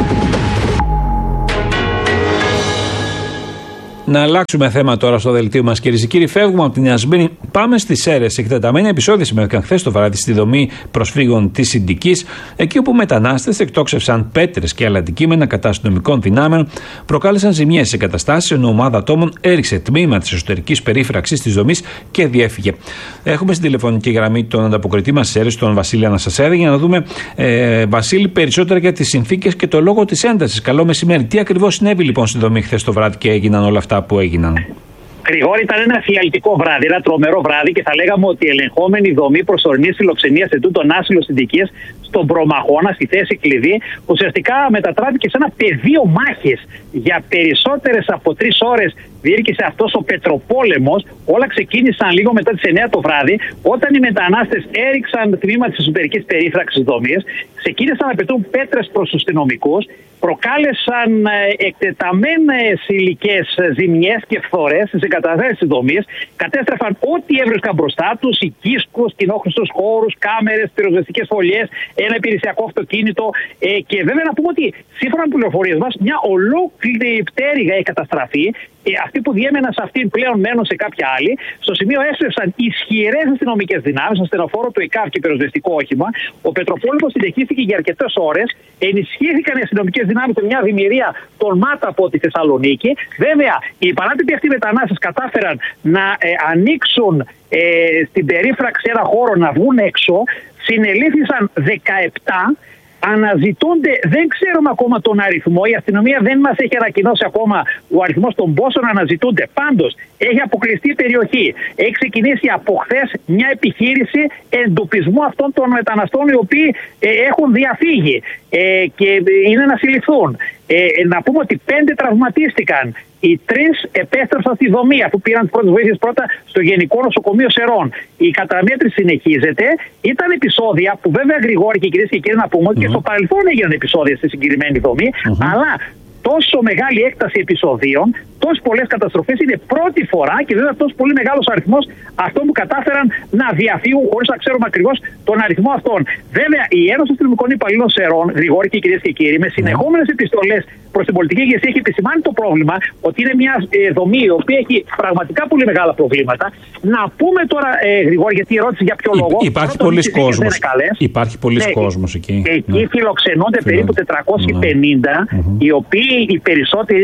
Να αλλάξουμε θέμα τώρα στο δελτίο μας, κυρίες και κύριοι. Φεύγουμε από την Ιασμίνη, πάμε στις Σέρρες. Εκτεταμένα επεισόδια συμμετείχαν χθες το βράδυ στη δομή προσφύγων της Συντικής, εκεί όπου μετανάστες εκτόξευσαν πέτρες και άλλα αντικείμενα κατά αστυνομικών δυνάμεων, προκάλεσαν ζημιές σε εγκαταστάσεις, ενώ ομάδα ατόμων έριξε τμήμα της εσωτερικής περίφραξης της δομής και διέφυγε. Έχουμε στην τηλεφωνική γραμμή τον ανταποκριτή μας Σέρρες, τον Βασίλη Αναστασιάδη, για να δούμε, Βασίλη, περισσότερα για τις συνθήκες και το λόγο της έντασης. Καλό μεσημέρι. Τι ακριβώς συνέβη λοιπόν στη δομή χθες το βράδυ και έγιναν όλα αυτά που έγιναν? Γρηγόρη, ήταν ένα φιαλτικό βράδυ, ένα τρομερό βράδυ, και θα λέγαμε ότι η ελεγχόμενη δομή προσωρινής φιλοξενίας σε τούτον άσυλο Συντικής στον Προμαχώνα, στη θέση κλειδί, ουσιαστικά μετατράπηκε σε ένα πεδίο μάχης. Για περισσότερες από 3 ώρες διήρκησε αυτός ο πετροπόλεμος. Όλα ξεκίνησαν λίγο μετά τις 9 το βράδυ, όταν οι μετανάστες έριξαν τμήμα της εσωτερικής περίφραξης δομής, ξεκίνησαν να πετούν πέτρες προς τους αστυνομικούς, προκάλεσαν εκτεταμένες υλικές ζημιές και φθορές στις εγκαταστάσεις της δομής, κατέστρεφαν ό,τι έβρισκαν μπροστά τους, οικίσκους, κοινόχρηστους χώρους, κάμερες, πυροσβεστικές φωλιές, ένα υπηρεσιακό αυτοκίνητο. Και βέβαια να πούμε ότι σύμφωνα με πληροφορίες μας, μια ολόκληρη πτέρυγα έχει καταστραφεί. Αυτοί που διέμεναν σε αυτήν πλέον μένουν σε κάποια άλλη. Στο σημείο έστρεψαν ισχυρές αστυνομικές δυνάμεις, ασθενοφόρο του ΕΚΑΒ και πυροσβεστικό όχημα. Ο πετροπόλεμος συνεχίστηκε για αρκετές ώρες. Ενισχύθηκαν οι αστυνομικές δυνάμεις με μια δημιουργία των ΜΑΤ από τη Θεσσαλονίκη. Βέβαια, οι παράτυποι αυτοί μετανάστες κατάφεραν να ανοίξουν στην περίφραξη ένα χώρο, να βγουν έξω. Συνελήφθησαν 17. Αναζητούνται, δεν ξέρουμε ακόμα τον αριθμό, η αστυνομία δεν μας έχει ανακοινώσει ακόμα ο αριθμός των πόσων αναζητούνται. Πάντως, έχει αποκλειστεί η περιοχή. Έχει ξεκινήσει από χθες μια επιχείρηση εντοπισμού αυτών των μεταναστών οι οποίοι έχουν διαφύγει και είναι να συλληφθούν. Να πούμε ότι 5 τραυματίστηκαν. Οι 3 επέστρεψαν στη δομή, αφού πήραν τις πρώτες βοήθειες πρώτα στο Γενικό Νοσοκομείο Σερών. Η καταμέτρηση συνεχίζεται. Ήταν επεισόδια που, βέβαια, Γρηγόρη και κυρίες και κύριοι, να πούμε ότι και στο παρελθόν έγιναν επεισόδια στη συγκεκριμένη δομή, αλλά τόσο μεγάλη έκταση επεισοδίων, τόσες πολλές καταστροφές, είναι πρώτη φορά, και βέβαια τόσο πολύ μεγάλος αριθμός αυτών που κατάφεραν να διαφύγουν χωρίς να ξέρουμε ακριβώς τον αριθμό αυτών. Βέβαια, η Ένωση Αστυνομικών Υπαλλήλων Σερών, Γρηγόρη και κυρίες και κύριοι, με συνεχόμενες επιστολές προς την πολιτική ηγεσία, έχει επισημάνει το πρόβλημα ότι είναι μια δομή η οποία έχει πραγματικά πολύ μεγάλα προβλήματα. Να πούμε τώρα, Γρηγόρη, γιατί η ερώτηση για ποιο λόγο. Υπάρχει πολλοί κόσμος. Υπάρχει πολλοί κόσμος εκεί. Εκεί φιλοξενούνται περίπου 450, οι οποίοι οι περισσότεροι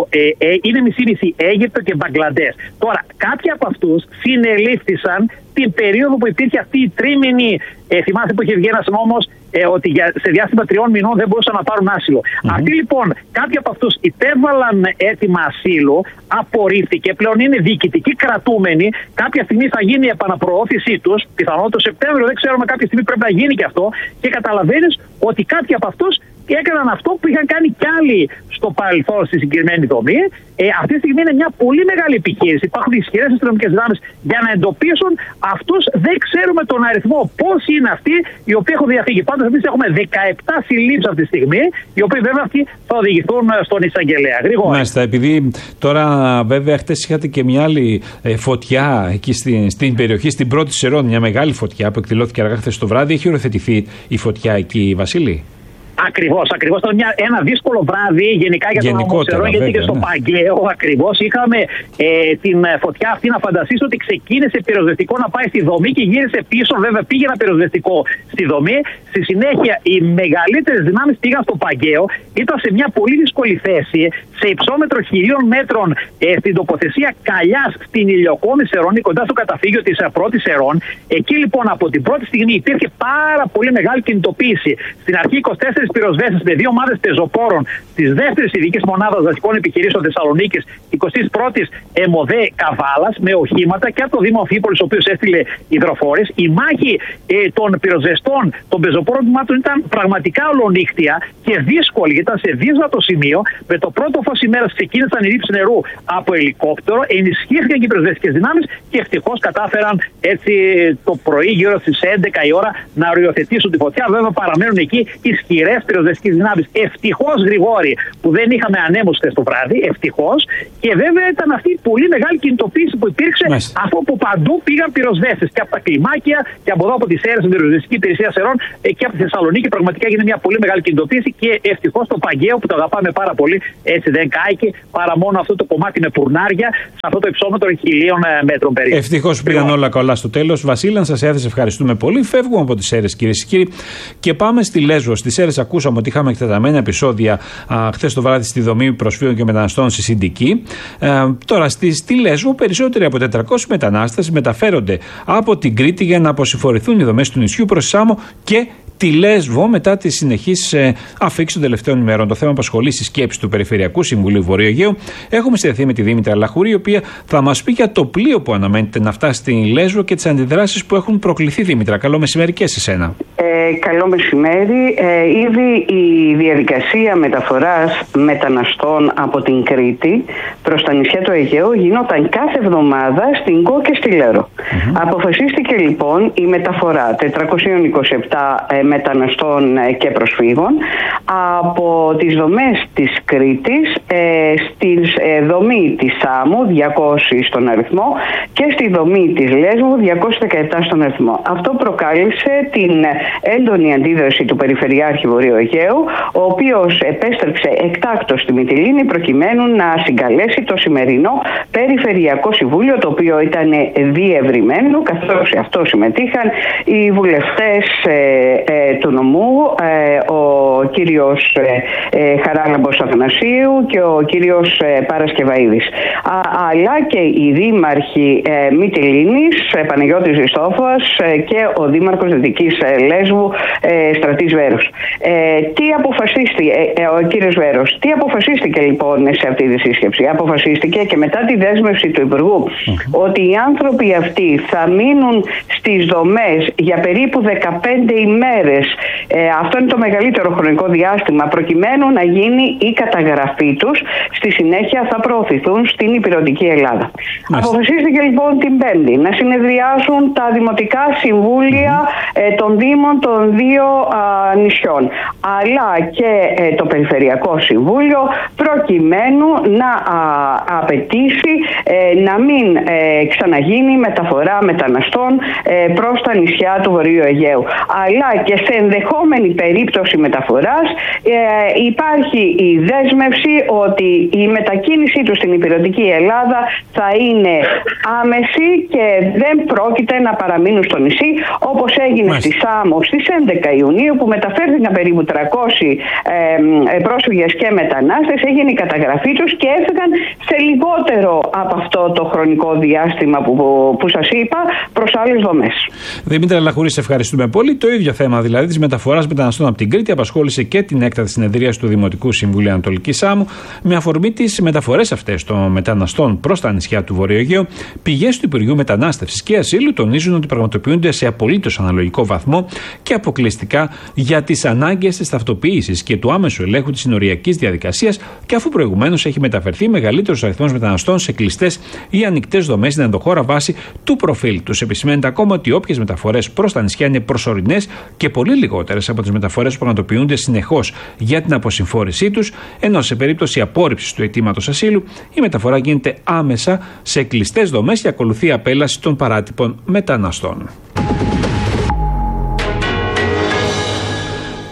είναι μισή-μισή Αίγυπτο και Μπαγκλαντές. Τώρα, κάποιοι από αυτούς συνελήφθησαν την περίοδο που υπήρχε αυτή η τρίμηνη, θυμάστε που είχε βγει ένας νόμος ότι σε διάστημα 3 μηνών δεν μπορούσαν να πάρουν άσυλο. Αυτοί λοιπόν, κάποιοι από αυτούς υπέβαλαν αίτημα ασύλου, απορρίφθηκε, πλέον είναι διοικητικοί κρατούμενοι. Κάποια στιγμή θα γίνει η επαναπροώθησή τους, πιθανόν το Σεπτέμβριο, δεν ξέρουμε, κάποια στιγμή πρέπει να γίνει και αυτό. Και καταλαβαίνεις ότι κάποιοι από αυτούς έκαναν αυτό που είχαν κάνει κι άλλοι στο παρελθόν στη συγκεκριμένη δομή. Αυτή τη στιγμή είναι μια πολύ μεγάλη επιχείρηση. Υπάρχουν ισχυρές αστυνομικές δυνάμεις για να εντοπίσουν αυτούς. Δεν ξέρουμε τον αριθμό, πόσοι είναι αυτοί οι οποίοι έχουν διαφύγει. Πάντως, εμείς έχουμε 17 συλλήψεις αυτή τη στιγμή, οι οποίοι βέβαια αυτοί θα οδηγηθούν στον εισαγγελέα. Γρήγορα. Μάλιστα, επειδή τώρα βέβαια χτες είχατε και μια άλλη φωτιά εκεί στην περιοχή, στην πρώτη Σερών, μια μεγάλη φωτιά που εκδηλώθηκε αργά χθες το βράδυ. Έχει οριοθετηθεί η φωτιά εκεί, Βασίλη? Ακριβώς. Ήταν ένα δύσκολο βράδυ γενικά για τον Αμμοξερό, γιατί και στο Παγκαίο ακριβώς είχαμε την φωτιά αυτή. Να φανταστείς ότι ξεκίνησε πυροσβεστικό να πάει στη δομή και γύρισε πίσω. Βέβαια πήγε ένα πυροσβεστικό στη δομή. Στη συνέχεια οι μεγαλύτερες δυνάμεις πήγαν στο Παγκαίο. Ήταν σε μια πολύ δύσκολη θέση, σε υψόμετρο 1.000 μέτρων στην τοποθεσία Καλιάς στην Ηλιοκόμη Σερώνη, κοντά στο καταφύγιο της πρώτης Σερών. Εκεί λοιπόν από την πρώτη στιγμή υπήρχε πάρα πολύ μεγάλη κινητοποίηση. Στην αρχή 24 πυροσβέστες με 2 ομάδες πεζοπόρων της δεύτερης ειδικής μονάδας δασικών επιχειρήσεων Θεσσαλονίκης, 21ης ΕΜΟΔΕ Καβάλας, με οχήματα και από το Δήμο Αμφίπολης, ο οποίος έστειλε υδροφόρες. Η μάχη των πυροσβεστών των πεζοπόρων τμήματων ήταν πραγματικά ολονύκτια και δύσκολη, ήταν σε δύσβατο σημείο. Με το πρώτο φως ημέρας ξεκίνησαν οι ρήψεις νερού από ελικόπτερο, ενισχύθηκαν και οι πυροσβεστικές δυνάμεις και ευτυχώς κατάφεραν έτσι το πρωί, γύρω στις 11 η ώρα, να οριοθετήσουν τη φωτιά. Βέβαια παραμένουν εκεί ισχυρές πυροσβεστικές δυνάμεις. Ευτυχώς, Γρηγόρη, που δεν είχαμε ανέμους χθες το βράδυ, ευτυχώς. Και βέβαια ήταν αυτή η πολύ μεγάλη κινητοποίηση που υπήρξε, αφού από παντού πήγαν πυροσβέστες. Και από τα κλιμάκια και από εδώ από τις αίρες, την πυροσβεστική υπηρεσία Σερών και από τη Θεσσαλονίκη. Πραγματικά έγινε μια πολύ μεγάλη κινητοποίηση και ευτυχώς το Παγκαίο, που το αγαπάμε πάρα πολύ, έτσι δεν κάηκε, παρά μόνο αυτό το κομμάτι με πουρνάρια σε αυτό το υψόμετρο 1.000 μέτρων περίπου. Ευτυχώς πήγαν όλα καλά στο τέλος. Βασίλα, σας έθεσε, ευχαριστούμε πολύ. Φεύγουμε από τις αίρες, κυρίες και κύριοι, και πάμε στη Λέσβο. Στις αίρες ακούσαμε ότι είχαμε εκτεταμένα επεισόδια χθες το βράδυ στη δομή προσφύγων και μεταναστών στη Συντική. Τώρα στη Λέσβο περισσότεροι από 400 μετανάστες μεταφέρονται από την Κρήτη για να αποσυμφορηθούν οι δομές του νησιού προς Σάμο και τη Λέσβο μετά τις συνεχείς αφήξεις των τελευταίων ημερών. Το θέμα απασχολεί στη σκέψη του Περιφερειακού Συμβουλίου Βορείου Αιγαίου. Έχουμε συνδεθεί με τη Δήμητρα Λαχουρή, η οποία θα μας πει για το πλοίο που αναμένεται να φτάσει στην Λέσβο και τις αντιδράσεις που έχουν προκληθεί. Δήμητρα, καλό μεσημέρι και σε σένα. Καλό μεσημέρι. Ήδη η διαδικασία μεταφοράς μεταναστών από την Κρήτη προς τα νησιά του Αιγαίου γινόταν κάθε εβδομάδα στην Κο και στη Λέρο. Αποφασίστηκε λοιπόν η μεταφορά 427 μεταναστών και προσφύγων από τις δομές της Κρήτης στη δομή της Σάμου, 200 στον αριθμό, και στη δομή της Λέσβου, 217 στον αριθμό. Αυτό προκάλεσε την έντονη αντίδραση του Περιφερειάρχη Βορείου Αιγαίου, ο οποίος επέστρεψε εκτάκτως στη Μυτιλήνη προκειμένου να συγκαλέσει το σημερινό Περιφερειακό Συμβούλιο, το οποίο ήταν διευρυμένο, καθώς σε αυτό συμμετείχαν οι βουλευτές του νομού, ο κύριος Χαράλαμπος Αθανασίου και ο κύριος Παρασκευαίδης, αλλά και οι δήμαρχοι Μυτιλήνης, Παναγιώτης Ζιστόφας, και ο δήμαρχος Δυτικής Λέσβου, Στρατής Βέρος. Ο κύριος Βέρος, τι αποφασίστηκε λοιπόν σε αυτή τη σύσκεψη? Αποφασίστηκε, και μετά τη δέσμευση του Υπουργού, ότι οι άνθρωποι αυτοί θα μείνουν στις δομές για περίπου 15 ημέρες. Αυτό είναι το μεγαλύτερο χρονικό διάστημα, προκειμένου να γίνει η καταγραφή τους. Στη συνέχεια θα προωθηθούν στην υπηρετική Ελλάδα. Αποφασίστηκε λοιπόν την Πέμπτη να συνεδριάσουν τα δημοτικά συμβούλια των Δήμων των δύο νησιών, αλλά και το Περιφερειακό Συμβούλιο, προκειμένου να απαιτήσει να μην ξαναγίνει μεταφορά μεταναστών προς τα νησιά του Βορείου Αιγαίου. Αλλά και σε ενδεχόμενη περίπτωση μεταφοράς υπάρχει η δέσμευση ότι η μετακίνησή του στην υπηρετική Ελλάδα θα είναι άμεση και δεν πρόκειται να παραμείνουν στο νησί, όπως έγινε στη Σάμο στις 11 Ιουνίου, που μεταφέρθηκαν περίπου 300 πρόσφυγες και μετανάστες, έγινε η καταγραφή τους και έφυγαν σε λιγότερο από αυτό το χρονικό διάστημα που σας είπα προς άλλες δομές. Δημήτρη Λαχουρή, σε ευχαριστούμε πολύ. Το ίδιο θέμα δηλαδή της μεταφοράς μεταναστών από την Κρήτη απασχόλησε και την έκτακτη συνεδρίαση του Δημοτικού Συμβουλίου Ανατολικής Σάμου. Με αφορμή τις μεταφορές αυτές των μεταναστών προς τα νησιά του Βορείου Αιγαίου, πηγές του Υπουργείου Μετανάστευσης και Ασύλου τονίζουν ότι πραγματοποιούνται σε απολύτως αναλογικό βαθμό και αποκλειστικά για τις ανάγκες της ταυτοποίησης και του άμεσου ελέγχου της συνοριακής διαδικασίας, και αφού προηγουμένως έχει μεταφερθεί μεγαλύτερος αριθμός μεταναστών σε κλειστές ή ανοιχτές δομές στην ενδοχώρα βάση του προφίλ τους. Επισημαίνεται ακόμα ότι όποιες μεταφορές προς τα νησιά είναι προσωρινές και πολύ λιγότερες από τις μεταφορές που πραγματοποιούνται συνεχώς για την αποσυμφόρησή τους, ενώ σε περίπτωση απόρριψης του αιτήματος ασύλου η μεταφορά γίνεται άμεσα σε κλειστές δομές και ακολουθεί απέλαση των παράτυπων μεταναστών.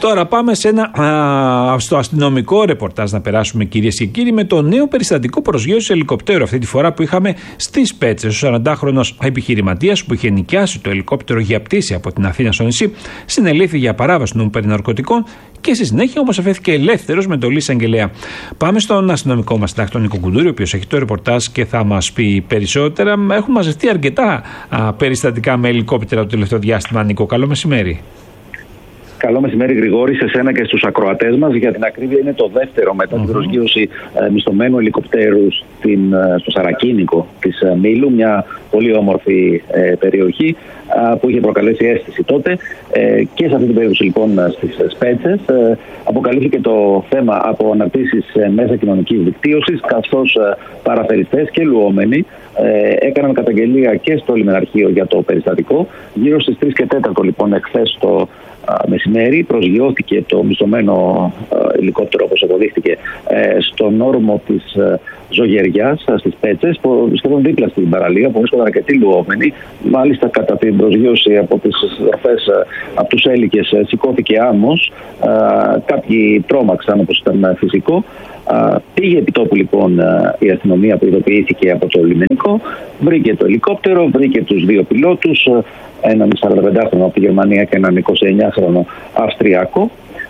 Τώρα πάμε στο αστυνομικό ρεπορτάζ να περάσουμε, κυρίες και κύριοι, με το νέο περιστατικό προσγείωσης ελικοπτέρου. Αυτή τη φορά που είχαμε στις Πέτσες. Ο 40χρονος επιχειρηματίας που είχε νοικιάσει το ελικόπτερο για πτήση από την Αθήνα στο νησί συνελήφθη για παράβαση νόμου περί ναρκωτικών και στη συνέχεια όμως αφέθηκε ελεύθερος με εντολή εισαγγελέα. Πάμε στον αστυνομικό μας συντάκτη, τον Νίκο Κουντούρη, ο οποίος έχει το ρεπορτάζ και θα μας πει περισσότερα. Έχουν μαζευτεί αρκετά περιστατικά με ελικόπτερα το τελευταίο διάστημα. Νίκο, καλό μεσημέρι. Καλό μεσημέρι, Γρηγόρη, σε σένα και στους ακροατές μας. Για την ακρίβεια, είναι το δεύτερο μετά την προσγείωση μισθωμένου ελικοπτέρου στο Σαρακίνικο της Μήλου, μια πολύ όμορφη περιοχή που είχε προκαλέσει αίσθηση τότε. Και σε αυτή την περίπτωση, λοιπόν, στις Πέτσες αποκαλύφθηκε το θέμα από αναρτήσεις μέσα κοινωνικής δικτύωσης, καθώς παραφεριστές και λουόμενοι έκαναν καταγγελία και στο λιμεναρχείο για το περιστατικό. Γύρω στις 3 και 4, λοιπόν, εχθές το μεσημέρι προσγειώθηκε το μισθωμένο ελικόπτερο, όπως αποδείχθηκε, στον όρμο της Ζωγεριάς στις Πέτσες, που σχεδόν δίπλα στην παραλία, που βρίσκονταν αρκετοί λουόμενοι. Μάλιστα, κατά την προσγείωση από τις στροφές από τους έλικες σηκώθηκε άμμος. Κάποιοι τρόμαξαν, όπως ήταν φυσικό. Πήγε επί τόπου, λοιπόν, η αστυνομία που ειδοποιήθηκε από το λιμενικό, βρήκε το ελικόπτερο, βρήκε τους 2 πιλότους, έναν 45χρονο από τη Γερμανία και έναν 29χρονο Αυστριακό.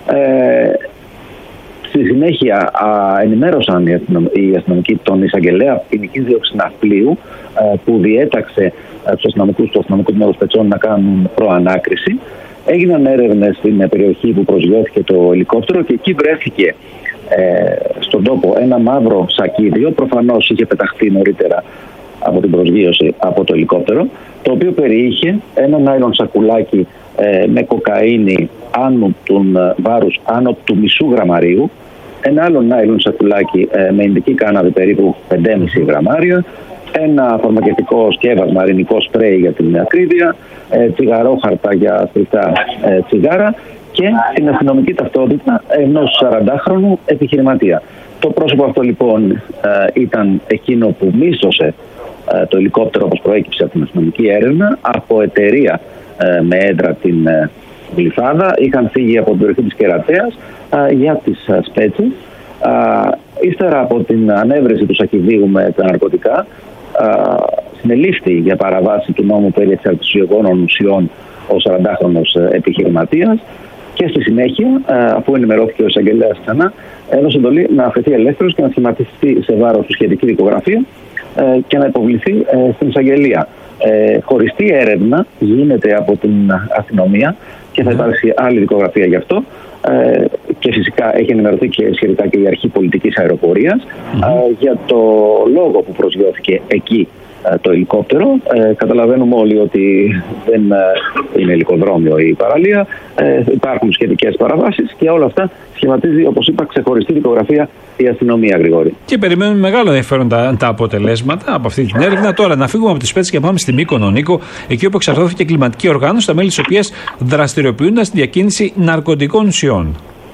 Στη συνέχεια ενημέρωσαν οι αστυνομικοί τον εισαγγελέα ποινικής δίωξης ναυπλίου, που διέταξε τους αστυνομικούς του αστυνομικού τμήματος Πετσών να κάνουν προανάκριση. Έγιναν έρευνες στην περιοχή που προσγειώθηκε το ελικόπτερο και εκεί βρέθηκε στον τόπο ένα μαύρο σακίδιο. Προφανώς είχε πεταχτεί νωρίτερα από την προσγείωση από το ελικόπτερο, το οποίο περιείχε ένα νάιλον σακουλάκι με κοκαίνη βάρους άνω του μισού γραμμαρίου, ένα άλλο νάιλον σακουλάκι με ινδική κάναβη περίπου 5,5 γραμμάρια, ένα φαρμακευτικό σκεύασμα αρινικό σπρέι για την ακρίβεια, τσιγαρόχαρτα για φρικτά τσιγάρα και την αστυνομική ταυτότητα ενός 40χρονου επιχειρηματία. Το πρόσωπο αυτό, λοιπόν, ήταν εκείνο που μίσθωσε το ελικόπτερο, όπως προέκυψε από την αστυνομική έρευνα, από εταιρεία με έδρα την Γλυφάδα. Είχαν φύγει από την περιοχή της Κερατέας για τις Σπέτσες. Ύστερα από την ανέβρεση του σακιδίου με τα ναρκωτικά, συνελήφθη για παραβάση του νόμου περί εξαρτησιογόνων ουσιών ο 40χρονος επιχειρηματίας και στη συνέχεια, αφού ενημερώθηκε ο εισαγγελέας ξανά, έδωσε εντολή να αφαιθεί ελεύθερος και να σχηματιστεί σε βάρος του σχετική δικογραφία και να υποβληθεί στην εισαγγελία. Χωριστή έρευνα γίνεται από την αστυνομία και θα υπάρξει άλλη δικογραφία γι' αυτό. Και φυσικά έχει ενημερωθεί και σχετικά και η Αρχή Πολιτικής Αεροπορίας για το λόγο που προσγειώθηκε εκεί το ελικόπτερο. Καταλαβαίνουμε όλοι ότι δεν είναι ελικοδρόμιο η παραλία, υπάρχουν σχετικές παραβάσεις και όλα αυτά σχηματίζει, όπως είπα, ξεχωριστή δικογραφία η αστυνομία, Γρηγόρη. Και περιμένουμε μεγάλο ενδιαφέρον τα αποτελέσματα από αυτή την έρευνα. Τώρα να φύγουμε από τις Πέτσες και πάμε στη Μύκονο, Νίκο, εκεί όπου εξαρθώθηκε κλιματική οργάνωση, τα μέλη της οποίας δραστηριοποιούνται στη διακίνηση ναρκωτικών ουσιών.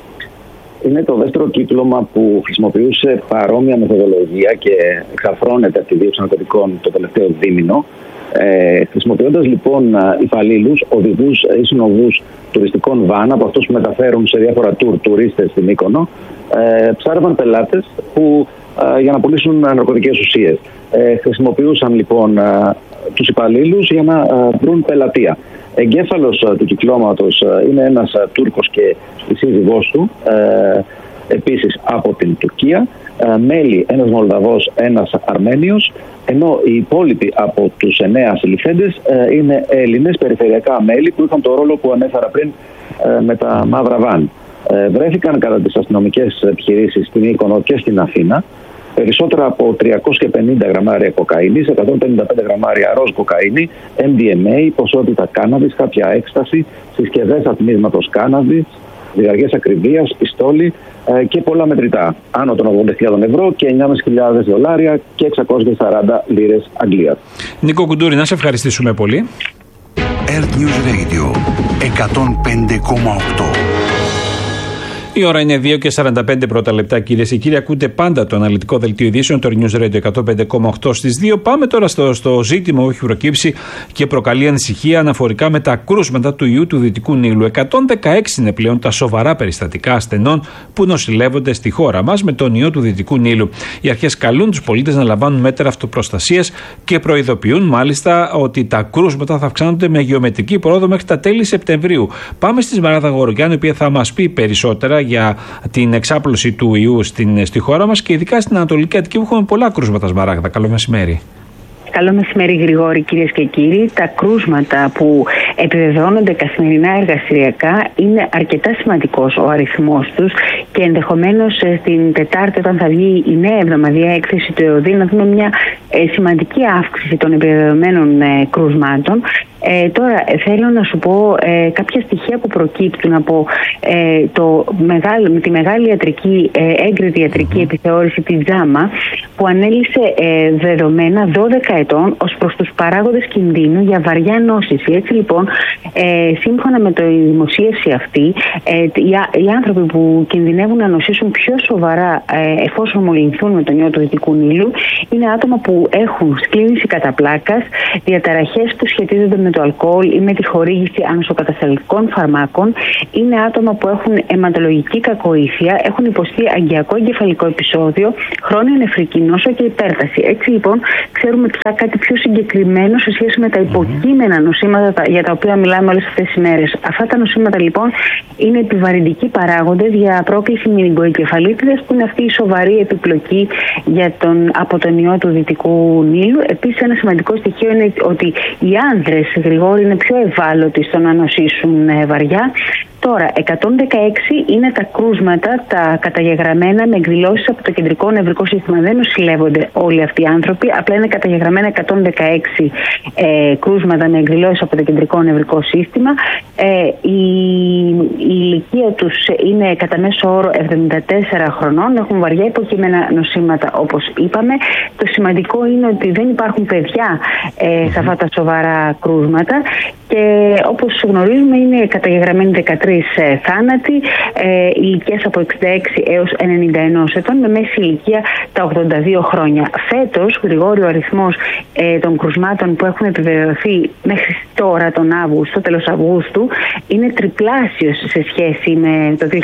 Είναι το δεύτερο κύκλωμα που χρησιμοποιούσε παρόμοια μεθοδολογία και εξαρθρώνεται από τη δίωξη ναρκωτικών το τελευταίο δίμηνο. Χρησιμοποιώντας, λοιπόν, υπαλλήλους, οδηγούς ή συνοδούς τουριστικών βαν από αυτούς που μεταφέρουν σε διάφορα τουρίστες στην Μύκονο, ψάρευαν πελάτες για να πουλήσουν ναρκωτικές ουσίες. Χρησιμοποιούσαν, λοιπόν, τους υπαλλήλους για να βρουν πελατεία. Εγκέφαλος του κυκλώματος είναι ένας Τούρκος και η σύζυγός του, επίσης από την Τουρκία, μέλη ένας Μολδαβός, ένας Αρμένιος, ενώ οι υπόλοιποι από τους 9 συλληφθέντες είναι Έλληνες περιφερειακά μέλη που είχαν το ρόλο που ανέφερα πριν με τα μαύρα βαν. Βρέθηκαν κατά τις αστυνομικές επιχειρήσεις στην Μύκονο και στην Αθήνα περισσότερα από 350 γραμμάρια κοκαίνης, 155 γραμμάρια ροζ κοκαίνη, MDMA, ποσότητα κάναβης, κάποια έκσταση, συσκευές ατμίσματος κάναβης, διαρκές ακριβίας, πιστόλι και πολλά μετρητά, άνω των 80.000 ευρώ και 9.500 δολάρια και 640 λίρες Αγγλίας. Νίκο Κουντούρη, να σε ευχαριστήσουμε πολύ. Earth News Radio 105,8. Η ώρα είναι 2:45 πρώτα λεπτά, κυρίες και κύριοι. Ακούτε πάντα το αναλυτικό δελτίο ειδήσεων, το News Radio 105,8 στις 2. Πάμε τώρα στο ζήτημα που έχει προκύψει και προκαλεί ανησυχία αναφορικά με τα κρούσματα του ιού του Δυτικού Νείλου. 116 είναι πλέον τα σοβαρά περιστατικά ασθενών που νοσηλεύονται στη χώρα μας με τον ιό του Δυτικού Νείλου. Οι αρχές καλούν τους πολίτες να λαμβάνουν μέτρα αυτοπροστασίας και προειδοποιούν μάλιστα ότι τα κρούσματα θα αυξάνονται με γεωμετρική πρόοδο μέχρι τα τέλη Σεπτεμβρίου. Πάμε στη Σμαράγδα Γορογιάννη, η οποία θα μας πει περισσότερα για την εξάπλωση του ιού στη χώρα μας και ειδικά στην Ανατολική Αττική που έχουμε πολλά κρούσματα. Σμαράγδα, καλό μεσημέρι. Καλό μεσημέρι, Γρηγόρη, κυρίες και κύριοι. Τα κρούσματα που επιβεβαιώνονται καθημερινά εργασιακά είναι αρκετά σημαντικός ο αριθμός τους και ενδεχομένως στην Τετάρτη, όταν θα βγει η νέα εβδομαδιαία έκθεση του ΕΟΔΗ, να δούμε μια σημαντική αύξηση των επιβεβαιωμένων κρούσματων. Τώρα θέλω να σου πω κάποια στοιχεία που προκύπτουν από τη μεγάλη ιατρική, έγκριτη ιατρική επιθεώρηση της JAMA, που ανέλησε δεδομένα 12 ετών ως προς τους παράγοντες κινδύνου για βαριά νόσηση. Έτσι λοιπόν, σύμφωνα με τη δημοσίευση αυτή, οι άνθρωποι που κινδυνεύουν να νοσήσουν πιο σοβαρά εφόσον μολυνθούν με τον ιό του Δυτικού Νείλου είναι άτομα που έχουν σκλήνηση κατά πλάκας, διαταραχές που σχετίζονται με το αλκοόλ ή με τη χορήγηση ανοσοκατασταλτικών φαρμάκων, είναι άτομα που έχουν αιματολογική κακοήθεια, έχουν υποστεί αγκιακό εγκεφαλικό επεισόδιο, χρόνια νεφρική νόσο και υπέρταση. Έτσι λοιπόν, ξέρουμε πια κάτι πιο συγκεκριμένο σε σχέση με τα υποκείμενα νοσήματα για τα οποία μιλάμε όλες αυτές τις ημέρες. Αυτά τα νοσήματα λοιπόν είναι επιβαρυντικοί παράγοντες για πρόκληση μηνυγκοεγκεφαλίτιδας, που είναι αυτή η σοβαρή επιπλοκή από τον ιό του Δυτικού Νείλου. Επίσης, ένα σημαντικό στοιχείο είναι ότι οι άνδρες, Γρηγόρη, είναι πιο ευάλωτοι στο να νοσήσουν βαριά. Τώρα, 116 είναι τα κρούσματα, τα καταγεγραμμένα με εκδηλώσεις από το κεντρικό νευρικό σύστημα. Δεν νοσηλεύονται όλοι αυτοί οι άνθρωποι, απλά είναι καταγεγραμμένα 116 κρούσματα με εκδηλώσεις από το κεντρικό νευρικό σύστημα. Η ηλικία τους είναι κατά μέσο όρο 74 χρονών, έχουν βαριά υποκείμενα νοσήματα, όπως είπαμε. Το σημαντικό είναι ότι δεν υπάρχουν παιδιά σε αυτά τα σοβαρά κρούσματα και όπως γνωρίζουμε είναι καταγεγραμμένοι 13 θάνατοι, ηλικίες από 66 έως 91 ετών, με μέση ηλικία τα 82 χρόνια. Φέτος, Γρηγόριο, ο αριθμός των κρουσμάτων που έχουν επιβεβαιωθεί μέχρι τώρα τον Αύγουστο, τέλος Αυγούστου, είναι τριπλάσιος σε σχέση με το 2025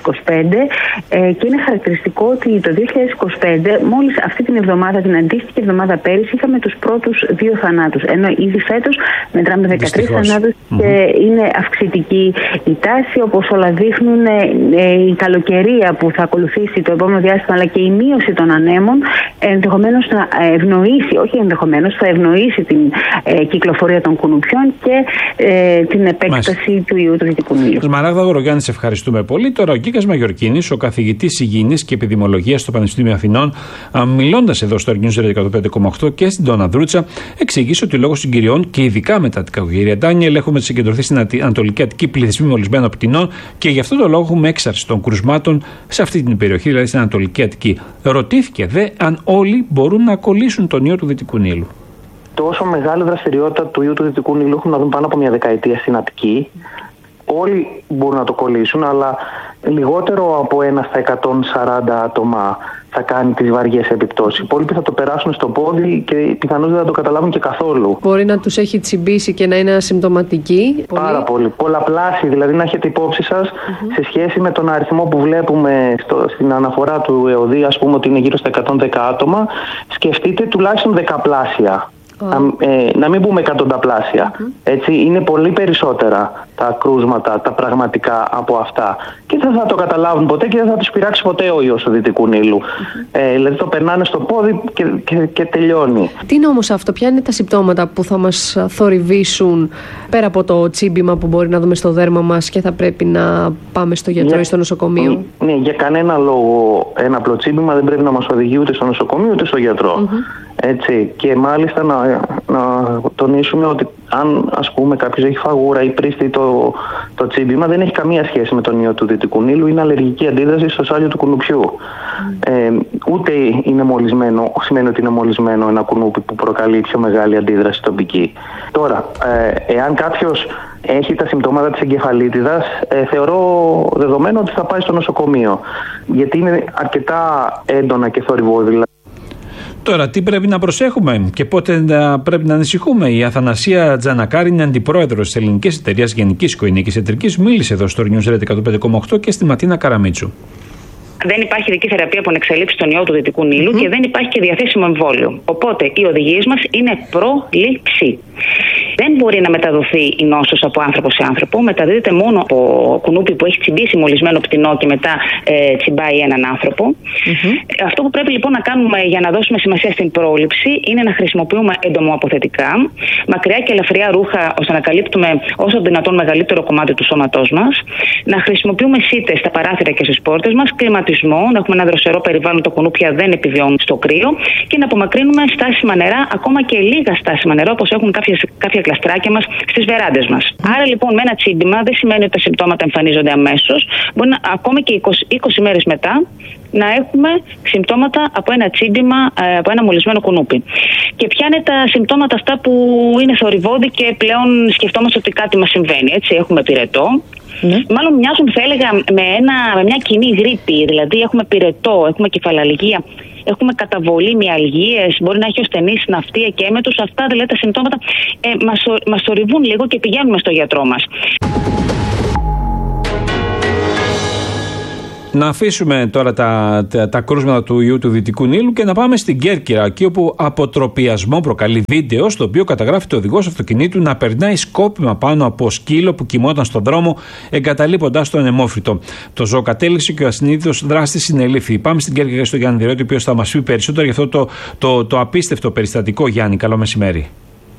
και είναι χαρακτηριστικό ότι το 2025, μόλις αυτή την εβδομάδα, την αντίστοιχη εβδομάδα πέρυσι, είχαμε τους πρώτους 2 θανάτους, ενώ ήδη φέτος μετράμε 13 θανάτους και είναι αυξητική η τάση. Όπως όλα δείχνουν, η καλοκαιρία που θα ακολουθήσει το επόμενο διάστημα, αλλά και η μείωση των ανέμων, ενδεχομένως να ευνοήσει, όχι ενδεχομένως, θα ευνοήσει την κυκλοφορία των κουνουπιών και την επέκταση του ιού του Δυτικού Νείλου. Σμαράγδα Γορογιάννη, σε ευχαριστούμε πολύ. Τώρα ο Κίκας Μαγιορκίνης, ο καθηγητής υγιεινής και επιδημολογίας στο Πανεπιστήμιο Αθηνών, μιλώντας εδώ στο News Radio 105,8 και στην Ντόνα Δρούτσα, εξηγήσει ότι λόγω συγκυριών και ειδικά μετά την κακοκαιρία Ντάνιελ έχουμε συγκεντρωθεί στην Ανατολική Αττική πληθυσμοί μολυσμένων πτηνών και γι' αυτό το λόγο έχουμε έξαρση των κρουσμάτων σε αυτή την περιοχή, δηλαδή στην Ανατολική Αττική. Ρωτήθηκε δε αν όλοι μπορούν να κολλήσουν τον ιό του Δυτικού Νείλου. Τόσο μεγάλη δραστηριότητα του ιού του Δυτικού Νείλου έχουμε να δούμε πάνω από μια δεκαετία στην Αττική. Όλοι μπορούν να το κολλήσουν, αλλά λιγότερο από 1 στα 140 άτομα θα κάνει τις βαριές επιπτώσεις. Οι υπόλοιποι θα το περάσουν στο πόδι και πιθανώς δεν θα το καταλάβουν και καθόλου. Μπορεί να τους έχει τσιμπήσει και να είναι ασυμπτωματικοί. Πάρα πολύ. Πολλαπλάσιοι, δηλαδή να έχετε υπόψη σας σε σχέση με τον αριθμό που βλέπουμε στην αναφορά του ΕΟΔΗ, ας πούμε ότι είναι γύρω στα 110 άτομα, σκεφτείτε τουλάχιστον δεκαπλάσια. Να μην πούμε εκατονταπλάσια. Έτσι, είναι πολύ περισσότερα τα κρούσματα, τα πραγματικά από αυτά. Και δεν θα το καταλάβουν ποτέ και δεν θα τους πειράξει ποτέ ο ιός του Δυτικού Νείλου. Δηλαδή το περνάνε στο πόδι και τελειώνει. Τι είναι όμως αυτό, ποια είναι τα συμπτώματα που θα μας θορυβήσουν πέρα από το τσίμπημα που μπορεί να δούμε στο δέρμα μας και θα πρέπει να πάμε στο γιατρό ή στο νοσοκομείο? Ναι, για κανένα λόγο ένα απλό τσίμπημα δεν πρέπει να μας οδηγεί ούτε στο νοσοκομείο ούτε στο γιατρό. Έτσι, και μάλιστα να τονίσουμε ότι αν ας πούμε κάποιος έχει φαγούρα ή πρίστη το τσίμπημα, δεν έχει καμία σχέση με τον ιό του Δυτικού Νείλου, είναι αλλεργική αντίδραση στο σάλιο του κουνουπιού. Ούτε είναι μολυσμένο, σημαίνει ότι είναι μολυσμένο ένα κουνούπι που προκαλεί πιο μεγάλη αντίδραση τοπική. Τώρα, εάν κάποιος έχει τα συμπτώματα της εγκεφαλίτιδας, θεωρώ δεδομένο ότι θα πάει στο νοσοκομείο, γιατί είναι αρκετά έντονα και θορυβόδηλα. Τώρα, τι πρέπει να προσέχουμε και πότε πρέπει να ανησυχούμε? Η Αθανασία Τζανακάρη είναι αντιπρόεδρος της Ελληνικής Εταιρείας Γενικής Οικογενειακής Ιατρικής. Μίλησε εδώ στο News Radio 105,8 και στη Ματίνα Καραμίτσου. Δεν υπάρχει ειδική θεραπεία που να εξαλείψει τον ιό του Δυτικού Νείλου και δεν υπάρχει και διαθέσιμο εμβόλιο. Οπότε οι οδηγίες μας είναι πρόληψη. Δεν μπορεί να μεταδοθεί η νόσος από άνθρωπο σε άνθρωπο. Μεταδίδεται μόνο από κουνούπι που έχει τσιμπήσει μολυσμένο πτηνό και μετά τσιμπάει έναν άνθρωπο. Αυτό που πρέπει λοιπόν να κάνουμε για να δώσουμε σημασία στην πρόληψη είναι να χρησιμοποιούμε εντομοαποθετικά, μακριά και ελαφριά ρούχα ώστε να καλύπτουμε όσο δυνατόν μεγαλύτερο κομμάτι του σώματός μας, να χρησιμοποιούμε σίτες στα παράθυρα και στις πόρτες μας, κλιματισμό, να έχουμε ένα δροσερό περιβάλλον, τα κουνούπια δεν επιβιώνουν στο κρύο, και να απομακρύνουμε στάσιμα νερά, ακόμα και λίγα στάσιμα νερό, όπως έχουν κάποια κλαστράκια μας στις βεράντες μας. Άρα λοιπόν με ένα τσίμπημα δεν σημαίνει ότι τα συμπτώματα εμφανίζονται αμέσως. Μπορεί ακόμα και 20 μέρες μετά να έχουμε συμπτώματα από ένα τσίμπημα, από ένα μολυσμένο κουνούπι. Και ποια είναι τα συμπτώματα αυτά που είναι θορυβώδη και πλέον σκεφτόμαστε ότι κάτι μας συμβαίνει? Έτσι, έχουμε πυρετό. Μάλλον μοιάζουν, θα έλεγα, με μια κοινή γρίπη. Δηλαδή έχουμε πυρετό, έχουμε κεφαλαλγία, έχουμε καταβολή μυαλγίες, μπορεί να έχει ασθενείς ναυτία και έμετους. Αυτά δηλαδή τα συμπτώματα μας θορυβούν λίγο και πηγαίνουμε στο γιατρό μας. Να αφήσουμε τώρα τα κρούσματα του ιού του Δυτικού Νείλου και να πάμε στην Κέρκυρα, εκεί όπου αποτροπιασμό προκαλεί βίντεο, στο οποίο καταγράφεται ο οδηγός αυτοκινήτου να περνάει σκόπιμα πάνω από σκύλο που κοιμόταν στον δρόμο, εγκαταλείποντας τον αιμόφυτο. Το ζώο κατέληξε και ο ασυνείδητος δράστης συνελήφθη. Πάμε στην Κέρκυρα στον Γιάννη Ανδριώτη, ο οποίος θα μας πει περισσότερο για αυτό το απίστευτο περιστατικό. Γιάννη, καλό μεσημέρι.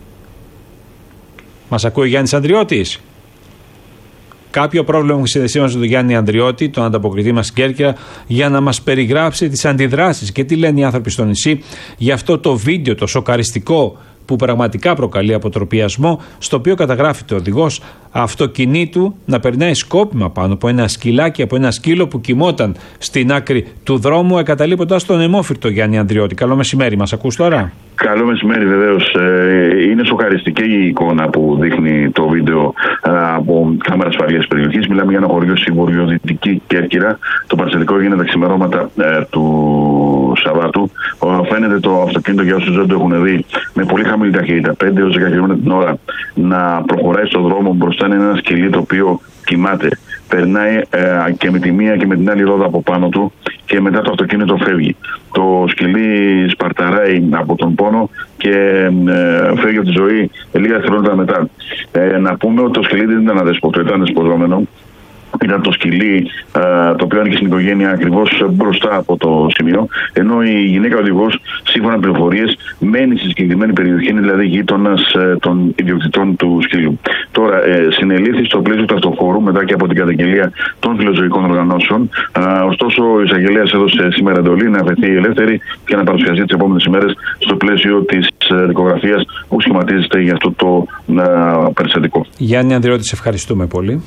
Μας ακούει ο Γιάννης Ανδριώτης? Κάποιο πρόβλημα έχουμε συνδεσία μας με τον Γιάννη Ανδριώτη, τον ανταποκριτή μας στην Κέρκυρα, για να μας περιγράψει τις αντιδράσεις και τι λένε οι άνθρωποι στο νησί για αυτό το βίντεο, το σοκαριστικό, που πραγματικά προκαλεί αποτροπιασμό, στο οποίο καταγράφεται ο οδηγός αυτοκινήτου να περνάει σκόπιμα πάνω από ένα σκυλάκι, από ένα σκύλο που κοιμόταν στην άκρη του δρόμου, εγκαταλείποντας τον αιμόφυρτο. Γιάννη Ανδριώτη, καλό μεσημέρι, μας ακούς τώρα? Καλό μεσημέρι, βεβαίως. Είναι σοκαριστική η εικόνα που δείχνει το βίντεο από κάμερα ασφαλείας περιοχής. Μιλάμε για ένα χωριό στη βορειοδυτική Κέρκυρα. Το παρσελικό γίνεται τα ξημερώματα του Σαββάτου. Φαίνεται το αυτοκίνητο, για όσους δεν το έχουν δει, με πολύ χαμηλή ταχύτητα, 5 έως 10 χιλιόμετρα την ώρα, να προχωράει στον δρόμο. Μπροστά είναι ένα σκυλί το οποίο κοιμάται. Περνάει και με τη μία και με την άλλη ρόδα από πάνω του και μετά το αυτοκίνητο φεύγει. Το σκυλί σπαρταράει από τον πόνο και φεύγει από τη ζωή λίγα δευτερόλεπτα μετά. Να πούμε ότι το σκυλί δεν ήταν αδέσποτο, ήταν δεσποδρόμενο. Ήταν το σκυλί το οποίο ανήκε στην οικογένεια ακριβώς μπροστά από το σημείο, ενώ η γυναίκα οδηγός, σύμφωνα με πληροφορίες, μένει στη συγκεκριμένη περιοχή, είναι δηλαδή γείτονας των ιδιοκτητών του σκύλου. Τώρα, συνελήφθη στο πλαίσιο του αυτοχώρου μετά και από την καταγγελία των φιλοζωικών οργανώσεων. Ωστόσο, ο εισαγγελέας έδωσε σήμερα εντολή να αφαιθεί ελεύθερη και να παρουσιαστεί τις επόμενες ημέρες στο πλαίσιο της δικογραφίας που σχηματίζεται για αυτό το περιστατικό. Γιάννη Ανδριώτη, σε ευχαριστούμε πολύ.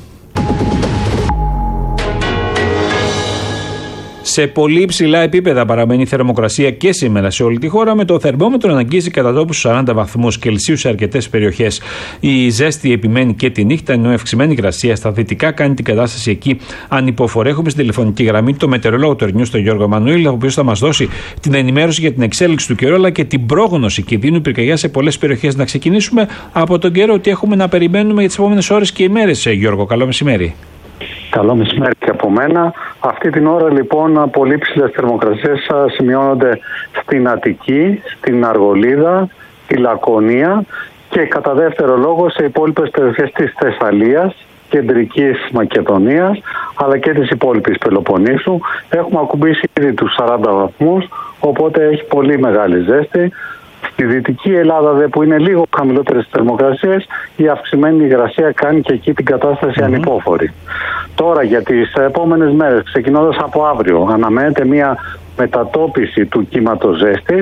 Σε πολύ υψηλά επίπεδα παραμένει η θερμοκρασία και σήμερα σε όλη τη χώρα, με το θερμόμετρο να αγγίζει κατά τόπους 40 βαθμούς Κελσίου σε αρκετές περιοχές. Η ζέστη επιμένει και τη νύχτα, ενώ η αυξημένη υγρασία στα δυτικά κάνει την κατάσταση εκεί ανυποφορή. Έχουμε στην τηλεφωνική γραμμή το μετεωρολόγο του Ερνιού, τον Γιώργο Εμμανουήλ, ο οποίος θα μας δώσει την ενημέρωση για την εξέλιξη του καιρού αλλά και την πρόγνωση κινδύνου πυρκαγιάς σε πολλές περιοχές. Να ξεκινήσουμε από τον καιρό, ότι έχουμε να περιμένουμε για τις επόμενες ώρες και ημέρες. Γιώργο, καλό μεσημέρι. Καλό μεσημέρι και από μένα. Αυτή την ώρα λοιπόν πολύ ψηλές θερμοκρασίες σημειώνονται στην Αττική, στην Αργολίδα, στη Λακωνία και κατά δεύτερο λόγο σε υπόλοιπες περιοχές της Θεσσαλίας, Κεντρικής Μακεδονίας αλλά και της υπόλοιπης Πελοποννήσου. Έχουμε ακουμπήσει ήδη τους 40 βαθμούς, οπότε έχει πολύ μεγάλη ζέστη. Στη Δυτική Ελλάδα, που είναι λίγο χαμηλότερες θερμοκρασίες, η αυξημένη υγρασία κάνει και εκεί την κατάσταση ανυπόφορη. Τώρα για τις επόμενες μέρες, ξεκινώντας από αύριο, αναμένεται μια μετατόπιση του κύματος ζέστης,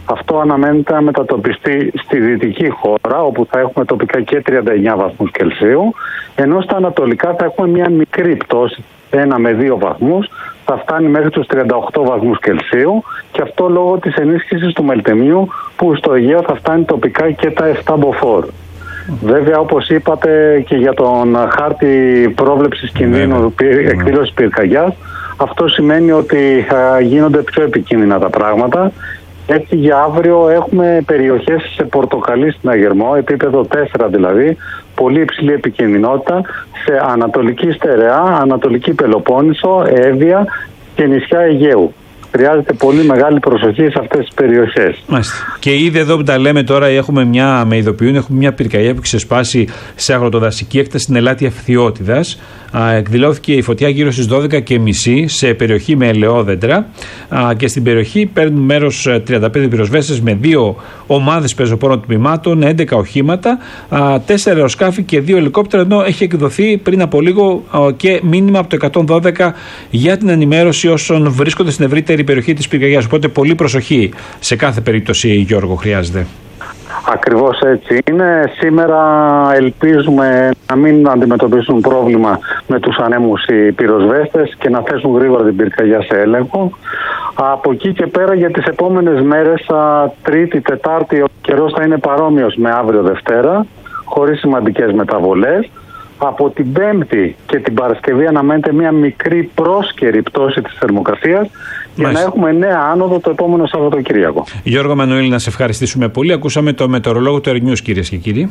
Αυτό αναμένεται να μετατοπιστεί στη δυτική χώρα, όπου θα έχουμε τοπικά και 39 βαθμούς Κελσίου, ενώ στα ανατολικά θα έχουμε μια μικρή πτώση, 1 με 2 βαθμούς, θα φτάνει μέχρι τους 38 βαθμούς Κελσίου, και αυτό λόγω της ενίσχυσης του μελτεμιού, που στο Αιγαίο θα φτάνει τοπικά και τα 7 μποφόρ. Βέβαια, όπως είπατε και για τον χάρτη πρόβλεψης κινδύνου εκδήλωσης πυρκαγιάς, αυτό σημαίνει ότι γίνονται πιο επικίνδυνα τα πράγματα. Έτσι για αύριο έχουμε περιοχές σε πορτοκαλί στην Αγερμό, επίπεδο 4 δηλαδή, πολύ υψηλή επικινδυνότητα, σε Ανατολική Στερεά, Ανατολική Πελοπόννησο, Εύβοια και νησιά Αιγαίου. Χρειάζεται πολύ μεγάλη προσοχή σε αυτές τις περιοχές. Και ήδη εδώ που τα λέμε τώρα, με ειδοποιούν, έχουμε μια πυρκαγιά που ξεσπάσει σε αγροτοδασική έκταση στην Ελάτια Φθιώτιδας. Εκδηλώθηκε η φωτιά γύρω στις 12:30 σε περιοχή με ελαιόδεντρα, και στην περιοχή παίρνουν μέρος 35 πυροσβέστες με 2 ομάδες πεζοπόρων τμήματων, 11 οχήματα, 4 αεροσκάφη και 2 ελικόπτερα, ενώ έχει εκδοθεί πριν από λίγο και μήνυμα από το 112 για την ενημέρωση όσων βρίσκονται στην ευρύτερη περιοχή της πυρκαγιάς. Οπότε πολύ προσοχή σε κάθε περίπτωση, Γιώργο, χρειάζεται. Ακριβώς έτσι είναι. Σήμερα ελπίζουμε να μην αντιμετωπίσουν πρόβλημα με τους ανέμους οι πυροσβέστες και να θέσουν γρήγορα την πυρκαγιά σε έλεγχο. Από εκεί και πέρα για τις επόμενες μέρες, Τρίτη, Τετάρτη, ο καιρός θα είναι παρόμοιος με αύριο Δευτέρα, χωρίς σημαντικές μεταβολές. Από την Πέμπτη και την Παρασκευή αναμένεται μια μικρή πρόσκαιρη πτώση της θερμοκρασίας για να έχουμε νέα άνοδο το επόμενο Σαββατοκύριακο. Γιώργο Μανουήλ, να σε ευχαριστήσουμε πολύ. Ακούσαμε το μετεωρολόγο του Ερνιούς, κυρίες και κύριοι.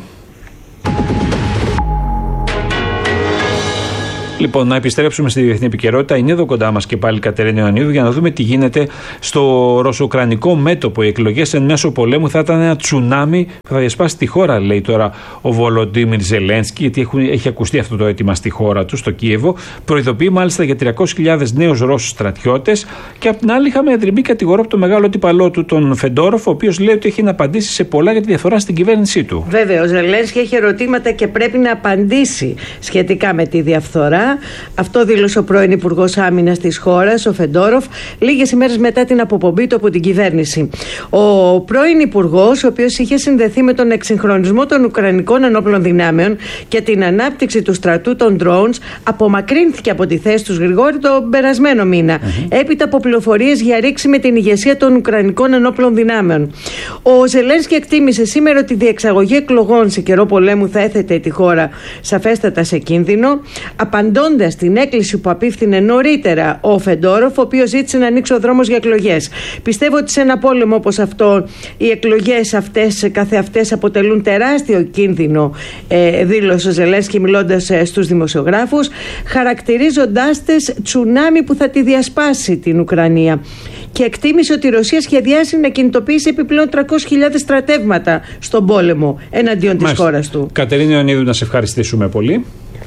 Λοιπόν, να επιστρέψουμε στη διεθνή επικαιρότητα. Είναι εδώ κοντά μας και πάλι η Κατερίνα Ιωαννίδου για να δούμε τι γίνεται στο ρωσο-ουκρανικό μέτωπο. Οι εκλογές εν μέσω πολέμου θα ήταν ένα τσουνάμι που θα διασπάσει τη χώρα, λέει τώρα ο Βολοντίμιρ Ζελένσκι, γιατί έχει ακουστεί αυτό το αίτημα στη χώρα του, στο Κίεβο. Προειδοποιεί μάλιστα για 300.000 νέους Ρώσους στρατιώτες. Και απ' την άλλη, είχαμε δρυμή κατηγορό από τον μεγάλο αντίπαλό του, τον Φεντόροφ, ο οποίος λέει ότι έχει να απαντήσει σε πολλά για τη διαφθορά στην κυβέρνησή του. Βέβαια, ο Ζελένσκι έχει ερωτήματα και πρέπει να απαντήσει σχετικά με τη διαφθορά. Αυτό δήλωσε ο πρώην Υπουργός Άμυνας της χώρας, ο Φεντόροφ, λίγες ημέρες μετά την αποπομπή του από την κυβέρνηση. Ο πρώην Υπουργός, ο οποίος είχε συνδεθεί με τον εξυγχρονισμό των Ουκρανικών ενόπλων δυνάμεων και την ανάπτυξη του στρατού των drones, απομακρύνθηκε από τη θέση του Γρηγόρη τον περασμένο μήνα. Έπειτα από πληροφορίες για ρήξη με την ηγεσία των Ουκρανικών ενόπλων δυνάμεων. Ο Ζελένσκι εκτίμησε σήμερα ότι η διεξαγωγή εκλογών σε καιρό πολέμου θα έθετε τη χώρα σαφέστατα σε κίνδυνο, απαντώντας στην έκκληση που απίφθινε νωρίτερα ο Φεντόροφ, ο οποίος ζήτησε να ανοίξει ο δρόμος για εκλογές. Πιστεύω ότι σε ένα πόλεμο όπως αυτό, οι εκλογές αυτές καθεαυτές αποτελούν τεράστιο κίνδυνο, δήλωσε ο Ζελένσκι μιλώντας στους δημοσιογράφους, χαρακτηρίζοντάς τες τσουνάμι που θα τη διασπάσει την Ουκρανία. Και εκτίμησε ότι η Ρωσία σχεδιάζει να κινητοποιήσει επιπλέον 300.000 στρατεύματα στον πόλεμο εναντίον της χώρας του. Κατερίνα Ιωαννίδου, να σε ευχαριστήσουμε πολύ.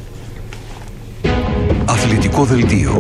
Αθλητικό δελτίο.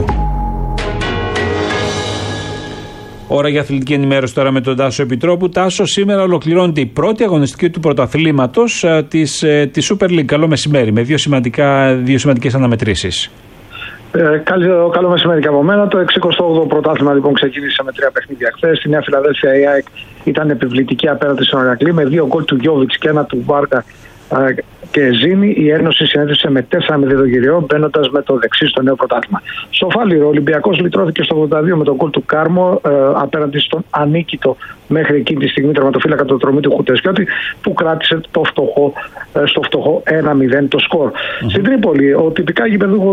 Ώρα για αθλητική ενημέρωση τώρα με τον Τάσο Επιτρόπου. Τάσο, σήμερα ολοκληρώνεται η πρώτη αγωνιστική του πρωταθλήματος της Super League. Καλό μεσημέρι, με δύο σημαντικές αναμετρήσεις. Καλό μεσημέρι και από μένα. Το 68ο πρωτάθλημα λοιπόν ξεκίνησε με 3 παιχνίδια χθες. Στη Νέα Φιλαδέλφια η ΑΕΚ ήταν επιβλητική απέναντι στον Ηρακλή με 2 γκολ του Γιώβιτς και 1 του Βάρκα και Ζήνη. Η Ένωση συνέδρισε με 4-0 τον Κυριό, μπαίνοντας με το δεξί στο νέο πρωτάθλημα. Στο Φάληρο, ο Ολυμπιακός λυτρώθηκε στο 82 με τον γκολ του Κάρμο απέναντι στον ανίκητο μέχρι εκείνη τη στιγμή τερματοφύλακα του Τρομήτου Χουτεσκιώτη, που κράτησε στο φτωχό 1-0 το σκορ. Στην Τρίπολη, η τυπικά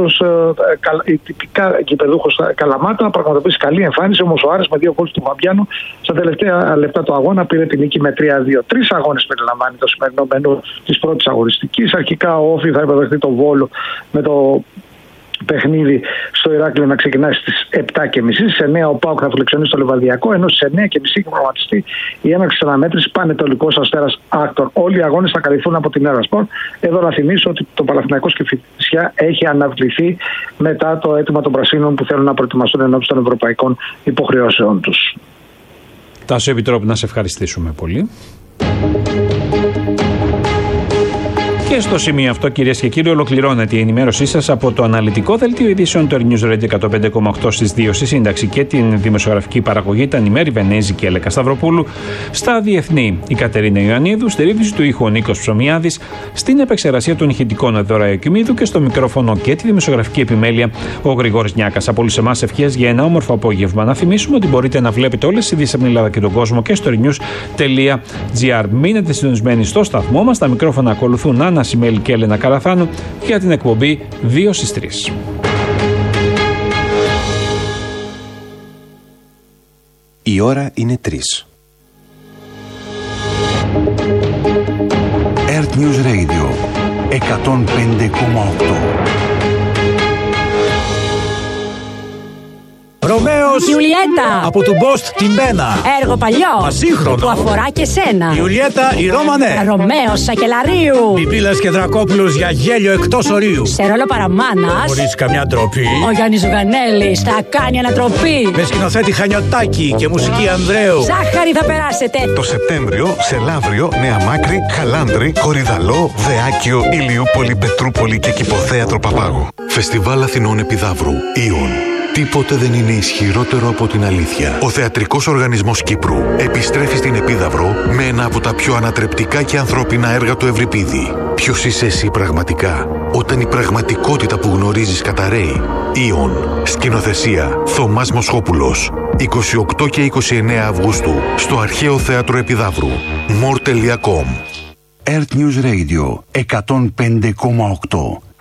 γηπεδούχος Καλαμάτα πραγματοποιήσει καλή εμφάνιση, όμως ο Άρης με 2 γκολ του Βαμπιάνου στα τελευταία λεπτά του αγώνα πήρε την νίκη με 3-2. 3 αγώνες περιλαμβάνει το σημερινό μενού της πρώτης αγωνιστικής. Αρχικά ο Όφη θα υποδεχτεί το Βόλο με το παιχνίδι στο Ηράκλειο να ξεκινάει στις 7.30. Στις 9 ο ΠΑΟΚ θα φιλοξενήσει στο Λιβαδιακό, ενώ στις 9.30 έχει προγραμματιστεί η έναρξη της αναμέτρησης Πανετολικός Αστέρας Άκτορ. Όλοι οι αγώνες θα καλυφθούν από την Εύασπορ. Εδώ να θυμίσω ότι το Παναθηναϊκός και Φυσιά έχει αναβληθεί μετά το αίτημα των Πρασίνων που θέλουν να προετοιμαστούν ενώπιση των ευρωπαϊκών υποχρεώσεων τους. Τάσο Επιτρόπου, να σε ευχαριστήσουμε πολύ. Και στο σημείο αυτό, κυρίες και κύριοι, ολοκληρώνεται η ενημέρωσή σας από το αναλυτικό δελτίο ειδήσεων του News Radio 105,8 στις 2 στη σύνταξη και την δημοσιογραφική παραγωγή ήταν η Μέρη Βενέζη και Έλεκα Σταυροπούλου. Στα διεθνή η Κατερίνα Ιωαννίδου, στη ρύθμιση του ήχου ο Νίκος Ψωμιάδης, στην επεξεργασία των ηχητικών Εδώρα Εκημίδου και στο μικρόφωνο και τη δημοσιογραφική επιμέλεια ο Γρηγόρης Νιάκας. Από όλους εμάς ευχές για ένα όμορφο απόγευμα. Να θυμίσουμε ότι μπορείτε να βλέπετε όλες τις ειδήσεις από την Ελλάδα και τον κόσμο και στο renews.gr. Μείνετε συντονισμένοι στο σταθμό μας. Τα μικρόφωνα ακολουθούν Άννα Σιμέλη και Έλενα Καραθάνου για την εκπομπή 2 στις 3. Η ώρα είναι 3. Earth News Radio 105,8. Ρωμαίος Ιουλιέτα από του Μπόστ την Μπένα. Έργο παλιό Ασύγχρονο που αφορά και σένα. Ιουλιέτα η Ρώμανε. Ρωμαίος Σακελαρίου. Πιπίλας και Δρακόπουλος για γέλιο εκτός ορίου. Σε ρόλο παραμάνας. Χωρίς καμιά ντροπή. Ο Γιάννης Ζουγανέλης θα κάνει ανατροπή. Με σκηνοθέτη Χανιωτάκη και μουσική Ανδρέου. Ζάχαρη θα περάσετε. Το Σεπτέμβριο σε Λαύριο, Νέα Μάκρη, Χαλάνδρη, Κορυδαλό, Δεάκιο, Ηλιούπολη, Πετρούπολη και Κηποθέατρο Παπάγου. Φεστιβάλ Αθηνών Επιδαύρου. Ιων. Τίποτε δεν είναι ισχυρότερο από την αλήθεια. Ο Θεατρικός Οργανισμός Κύπρου επιστρέφει στην Επίδαυρο με ένα από τα πιο ανατρεπτικά και ανθρώπινα έργα του Ευρυπίδη. Ποιος είσαι εσύ πραγματικά, όταν η πραγματικότητα που γνωρίζεις καταραίει? Ιων. Σκηνοθεσία Θωμάς Μοσχόπουλος. 28 και 29 Αυγούστου στο Αρχαίο Θέατρο Επιδαύρου. more.com. Earth News Radio 105,8.